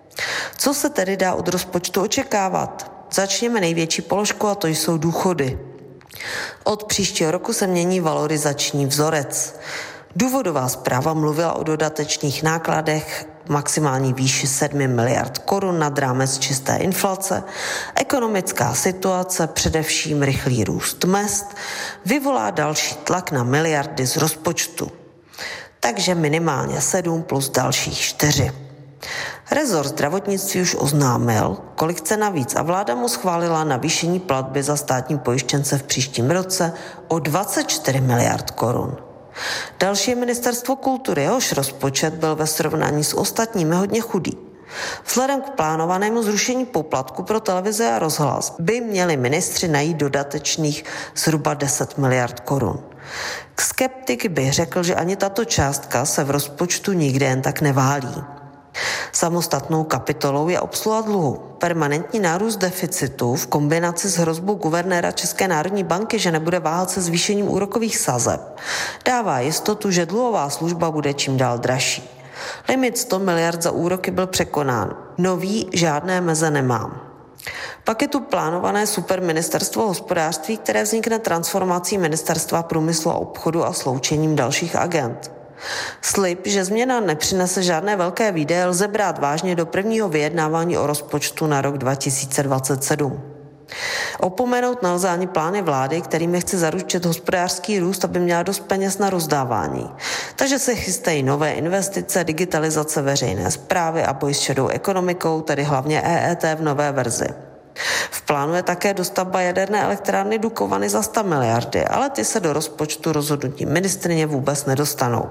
Co se tedy dá od rozpočtu očekávat? Začněme největší položku, a to jsou důchody. Od příštího roku se mění valorizační vzorec. Důvodová zpráva mluvila o dodatečných nákladech maximální výši sedm miliard korun nad rámec čisté inflace. Ekonomická situace, především rychlý růst mezd, vyvolá další tlak na miliardy z rozpočtu. Takže minimálně sedm plus dalších čtyři. Rezort zdravotnictví už oznámil, kolik chce navíc, a vláda mu schválila navýšení platby za státní pojištěnce v příštím roce o dvacet čtyři miliard korun. Další je ministerstvo kultury, jehož rozpočet byl ve srovnání s ostatními hodně chudý. Vzhledem k plánovanému zrušení poplatku pro televizi a rozhlas by měli ministři najít dodatečných zhruba deset miliard korun. Skeptik by řekl, že ani tato částka se v rozpočtu nikde jen tak neválí. Samostatnou kapitolou je obsluha dluhu. Permanentní nárůst deficitu v kombinaci s hrozbou guvernéra České národní banky, že nebude váhat se zvýšením úrokových sazeb, dává jistotu, že dluhová služba bude čím dál dražší. Limit sto miliard za úroky byl překonán. Nový žádné meze nemám. Pak je tu plánované superministerstvo hospodářství, které vznikne transformací ministerstva průmyslu a obchodu a sloučením dalších agend. Slib, že změna nepřinese žádné velké výdaje, lze brát vážně do prvního vyjednávání o rozpočtu na rok dva tisíce dvacet sedm. Opomenout nelze ani plány vlády, kterými chce zaručit hospodářský růst, aby měla dost peněz na rozdávání. Takže se chystají nové investice, digitalizace veřejné správy a boj s šedou ekonomikou, tedy hlavně E E T v nové verzi. V plánu je také dostavba jaderné elektrárny Dukovany za sto miliardy, ale ty se do rozpočtu rozhodnutí ministryně vůbec nedostanou.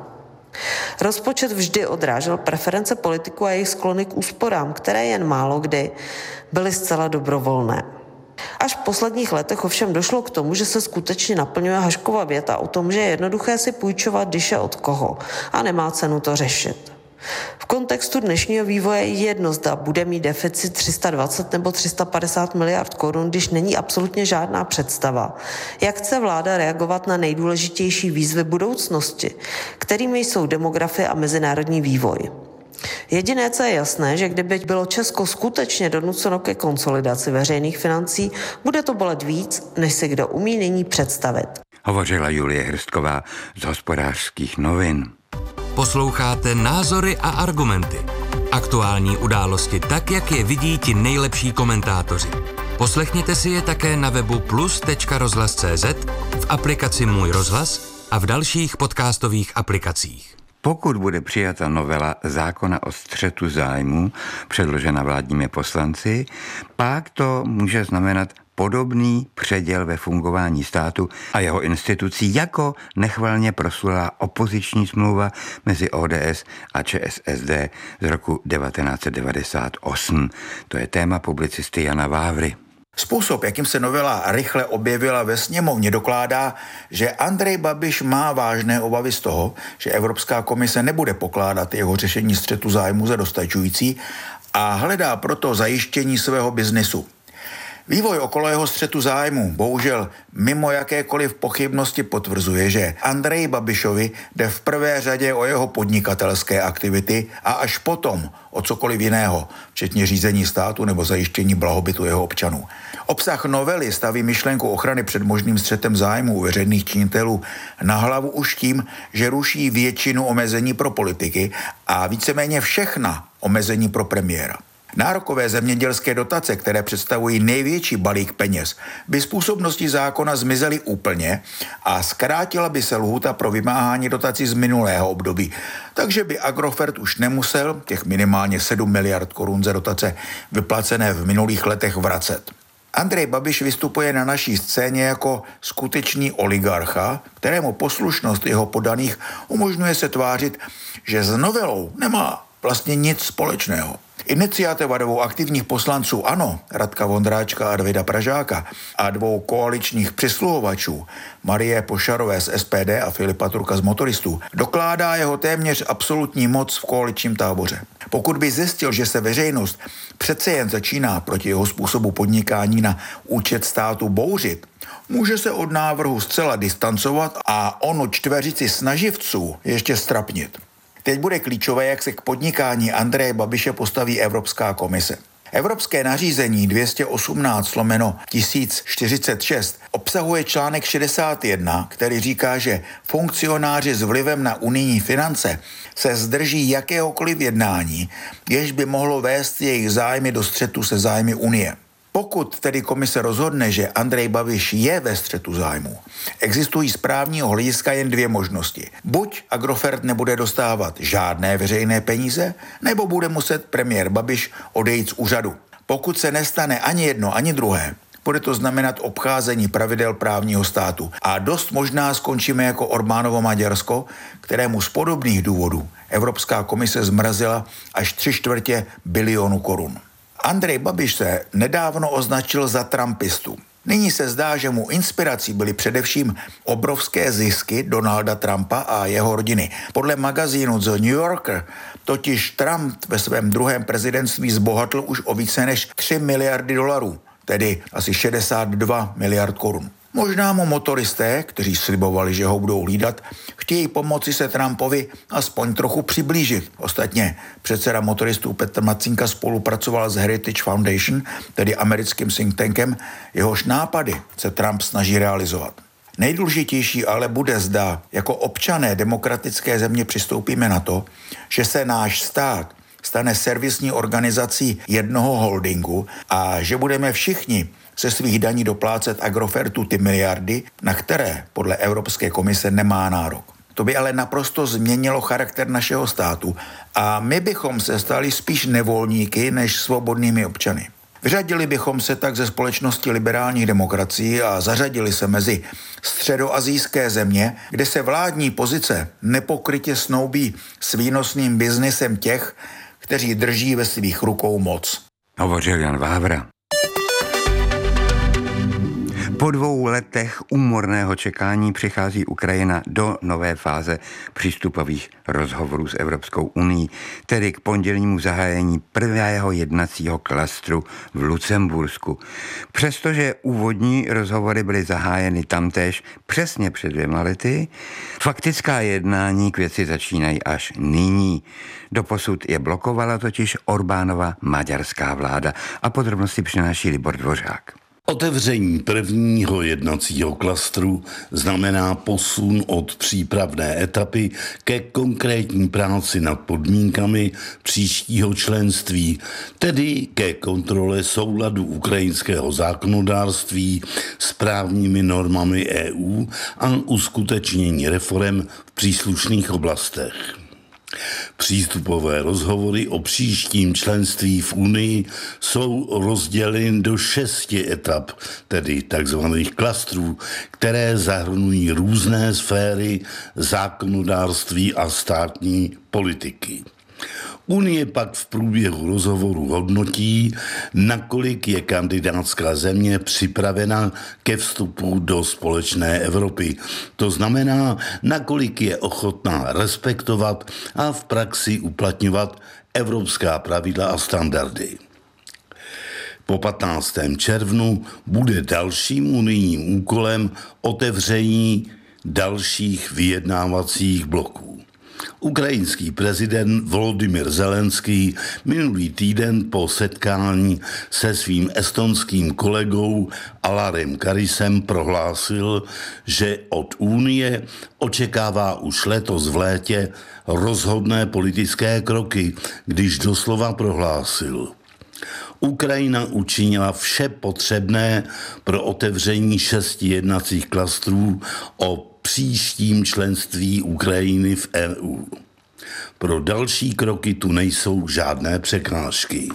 Rozpočet vždy odrážel preference politiků a jejich sklony k úsporám, které jen málo kdy byly zcela dobrovolné. Až v posledních letech ovšem došlo k tomu, že se skutečně naplňuje Haškova věta o tom, že je jednoduché si půjčovat, když je od koho, a nemá cenu to řešit. V kontextu dnešního vývoje je jedno, zda bude mít deficit tři sta dvacet nebo tři sta padesát miliard korun, když není absolutně žádná představa, jak chce vláda reagovat na nejdůležitější výzvy budoucnosti, kterými jsou demografie a mezinárodní vývoj. Jediné, co je jasné, že kdyby bylo Česko skutečně donuceno ke konsolidaci veřejných financí, bude to bolet víc, než si kdo umí nyní představit. Hovořila Julie Hrstková z Hospodářských novin. Posloucháte Názory a argumenty. Aktuální události tak, jak je vidí ti nejlepší komentátoři. Poslechněte si je také na webu plus tečka rozhlas tečka cé zet, v aplikaci Můj rozhlas a v dalších podcastových aplikacích. Pokud bude přijata novela zákona o střetu zájmů, předložena vládními poslanci, pak to může znamenat podobný předěl ve fungování státu a jeho institucí, jako nechvalně proslulá opoziční smlouva mezi O D S a Č S S D z roku devatenáct set devadesát osm. To je téma publicisty Jana Vávry. Způsob, jakým se novela rychle objevila ve sněmovně, dokládá, že Andrej Babiš má vážné obavy z toho, že Evropská komise nebude pokládat jeho řešení střetu zájmu za dostačující a hledá proto zajištění svého biznesu. Vývoj okolo jeho střetu zájmu bohužel mimo jakékoliv pochybnosti potvrzuje, že Andreji Babišovi jde v prvé řadě o jeho podnikatelské aktivity a až potom o cokoliv jiného, včetně řízení státu nebo zajištění blahobytu jeho občanů. Obsah novely staví myšlenku ochrany před možným střetem zájmu u veřejných činitelů na hlavu už tím, že ruší většinu omezení pro politiky a víceméně všechna omezení pro premiéra. Nárokové zemědělské dotace, které představují největší balík peněz, by z působnosti zákona zmizely úplně a zkrátila by se lhůta pro vymáhání dotací z minulého období. Takže by Agrofert už nemusel těch minimálně sedm miliard korun za dotace vyplacené v minulých letech vracet. Andrej Babiš vystupuje na naší scéně jako skutečný oligarcha, kterému poslušnost jeho podaných umožňuje se tvářit, že s novelou nemá vlastně nic společného. Iniciativa dvou aktivních poslanců ANO, Radka Vondráčka a Davida Pražáka, a dvou koaličních přisluhovačů, Marie Pošarové z S P D a Filipa Turka z Motoristů, dokládá jeho téměř absolutní moc v koaličním táboře. Pokud by zjistil, že se veřejnost přece jen začíná proti jeho způsobu podnikání na účet státu bouřit, může se od návrhu zcela distancovat a onu čtveřici snaživců ještě strapnit. Teď bude klíčové, jak se k podnikání Andreje Babiše postaví Evropská komise. Evropské nařízení dvě stě osmnáct lomeno tisíc čtyřicet šest obsahuje článek šedesát jedna, který říká, že funkcionáři s vlivem na unijní finance se zdrží jakéhokoliv jednání, jež by mohlo vést jejich zájmy do střetu se zájmy Unie. Pokud tedy komise rozhodne, že Andrej Babiš je ve střetu zájmu, existují z právního hlediska jen dvě možnosti. Buď Agrofert nebude dostávat žádné veřejné peníze, nebo bude muset premiér Babiš odejít z úřadu. Pokud se nestane ani jedno, ani druhé, bude to znamenat obcházení pravidel právního státu. A dost možná skončíme jako Orbánovo Maďarsko, kterému z podobných důvodů Evropská komise zmrazila až tři čtvrtě bilionu korun. Andrej Babiš se nedávno označil za trumpistu. Nyní se zdá, že mu inspirací byly především obrovské zisky Donalda Trumpa a jeho rodiny. Podle magazínu The New Yorker totiž Trump ve svém druhém prezidentství zbohatl už o více než tři miliardy dolarů, tedy asi šedesát dva miliard korun. Možná mu motoristé, kteří slibovali, že ho budou hlídat, chtějí pomoci se Trumpovi aspoň trochu přiblížit. Ostatně předseda motoristů Petr Macinka spolupracoval s Heritage Foundation, tedy americkým think tankem, jehož nápady se Trump snaží realizovat. Nejdůležitější ale bude, zda jako občané demokratické země přistoupíme na to, že se náš stát stane servisní organizací jednoho holdingu a že budeme všichni ze svých daní doplácet Agrofertu ty miliardy, na které podle Evropské komise nemá nárok. To by ale naprosto změnilo charakter našeho státu a my bychom se stali spíš nevolníky než svobodnými občany. Vyřadili bychom se tak ze společnosti liberálních demokracií a zařadili se mezi středoasijské země, kde se vládní pozice nepokrytě snoubí s výnosným biznesem těch, kteří drží ve svých rukou moc. Hovořil Jan Vávra. Po dvou letech úmorného čekání přichází Ukrajina do nové fáze přístupových rozhovorů s Evropskou unií, tedy k pondělnímu zahájení prvého jednacího klastru v Lucembursku. Přestože úvodní rozhovory byly zahájeny tamtéž přesně před dvěma lety, faktická jednání k věci začínají až nyní. Doposud je blokovala totiž Orbánova maďarská vláda a podrobnosti přináší Libor Dvořák. Otevření prvního jednacího klastru znamená posun od přípravné etapy ke konkrétní práci nad podmínkami příštího členství, tedy ke kontrole souladu ukrajinského zákonodárství s právními normami E U a uskutečnění reforem v příslušných oblastech. Přístupové rozhovory o příštím členství v Unii jsou rozděleny do šesti etap, tedy takzvaných klastrů, které zahrnují různé sféry zákonodárství a státní politiky. Unie pak v průběhu rozhovoru hodnotí, nakolik je kandidátská země připravena ke vstupu do společné Evropy. To znamená, nakolik je ochotná respektovat a v praxi uplatňovat evropská pravidla a standardy. Po patnáctého červnu bude dalším unijním úkolem otevření dalších vyjednávacích bloků. Ukrajinský prezident Volodymyr Zelenský minulý týden po setkání se svým estonským kolegou Alarem Karisem prohlásil, že od Unie očekává už letos v létě rozhodné politické kroky, když doslova prohlásil: Ukrajina učinila vše potřebné pro otevření šesti jednacích klastrů o příštím členství Ukrajiny v E U. Pro další kroky tu nejsou žádné překážky.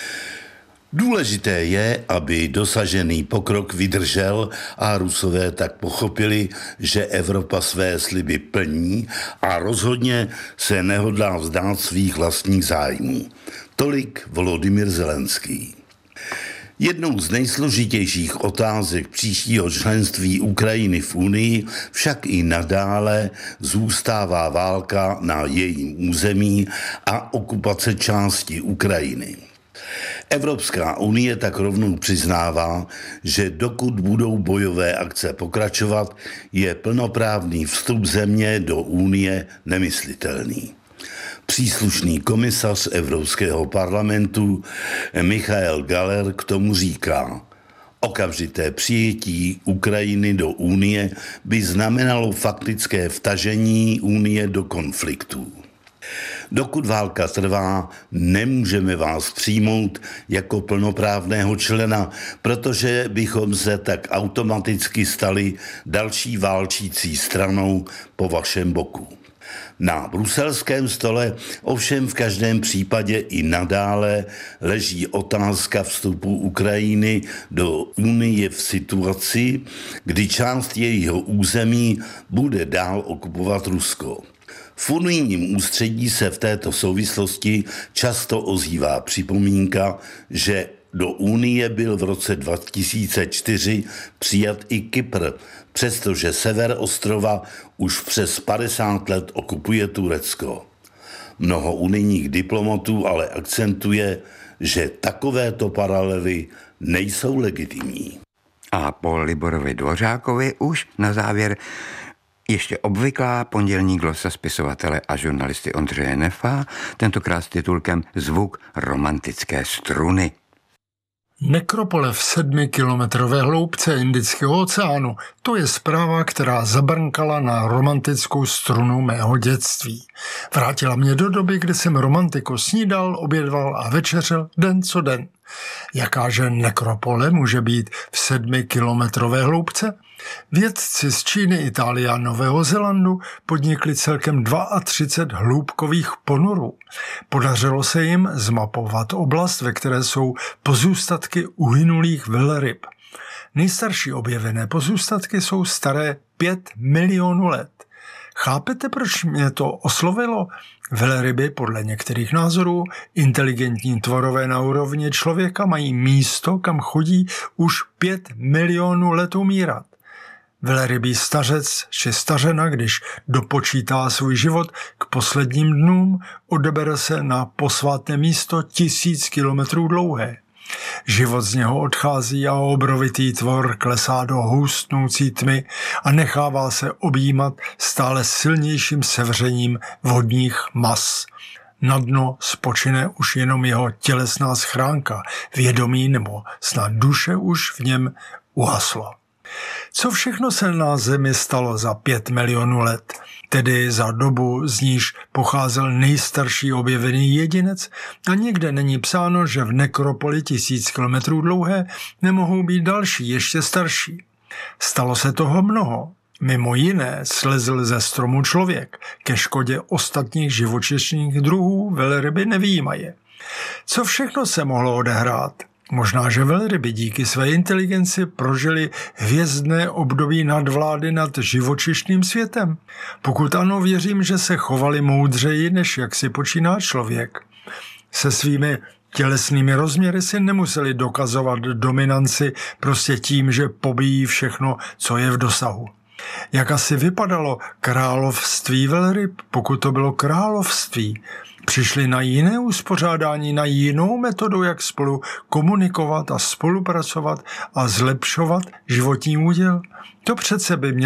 Důležité je, aby dosažený pokrok vydržel a Rusové tak pochopili, že Evropa své sliby plní a rozhodně se nehodlá vzdát svých vlastních zájmů. Tolik Volodymyr Zelenský. Jednou z nejsložitějších otázek příštího členství Ukrajiny v Unii však i nadále zůstává válka na jejím území a okupace části Ukrajiny. Evropská unie tak rovnou přiznává, že dokud budou bojové akce pokračovat, je plnoprávný vstup země do Unie nemyslitelný. Příslušný komisař Evropského parlamentu Michael Galler k tomu říká: okamžité přijetí Ukrajiny do Unie by znamenalo faktické vtažení Unie do konfliktů. Dokud válka trvá, nemůžeme vás přijmout jako plnoprávného člena, protože bychom se tak automaticky stali další válčící stranou po vašem boku. Na bruselském stole ovšem v každém případě i nadále leží otázka vstupu Ukrajiny do Unie v situaci, kdy část jejího území bude dál okupovat Rusko. V unijním ústředí se v této souvislosti často ozývá připomínka, že do Unie byl v roce dva tisíce čtyři přijat i Kypr, přestože sever ostrova už přes padesát let okupuje Turecko. Mnoho unijních diplomatů ale akcentuje, že takovéto paralely nejsou legitimní. A po Liborovi Dvořákovi už na závěr ještě obvyklá pondělní glosa spisovatele a žurnalisty Ondřeje Nefa, tentokrát s titulkem Zvuk romantické struny. Nekropole v sedmikilometrové hloubce Indického oceánu, to je zpráva, která zabrnkala na romantickou strunu mého dětství. Vrátila mě do doby, kdy jsem romantiku snídal, obědval a večeřel den co den. Jakáže nekropole může být v sedmikilometrové hloubce? Vědci z Číny, Itálie a Nového Zélandu podnikli celkem třicet dva hloubkových ponorů. Podařilo se jim zmapovat oblast, ve které jsou pozůstatky uhynulých velryb. Nejstarší objevené pozůstatky jsou staré pět milionů let. Chápete, proč mě to oslovilo? Velryby, podle některých názorů, inteligentní tvorové na úrovni člověka, mají místo, kam chodí už pět milionů let umírat. Velrybý stařec či stařena, když dopočítá svůj život k posledním dnům, odebere se na posvátné místo tisíc kilometrů dlouhé. Život z něho odchází a obrovitý tvor klesá do hustnoucí tmy a nechává se objímat stále silnějším sevřením vodních mas. Na dno spočine už jenom jeho tělesná schránka, vědomí nebo snad duše už v něm uhaslo. Co všechno se na Zemi stalo za pět milionů let, tedy za dobu, z níž pocházel nejstarší objevený jedinec, a nikde není psáno, že v nekropoli tisíc kilometrů dlouhé nemohou být další, ještě starší. Stalo se toho mnoho. Mimo jiné slezl ze stromu člověk, ke škodě ostatních živočišných druhů velryby nevyjímaje. Co všechno se mohlo odehrát? Možná, že velryby díky své inteligenci prožili hvězdné období nadvlády nad živočišným světem. Pokud ano, věřím, že se chovali moudřeji, než jak si počíná člověk. Se svými tělesnými rozměry si nemuseli dokazovat dominanci prostě tím, že pobíjí všechno, co je v dosahu. Jak asi vypadalo království velryb, pokud to bylo království? Přišli na jiné uspořádání, na jinou metodu, jak spolu komunikovat a spolupracovat a zlepšovat životní úděl? To přece by mělo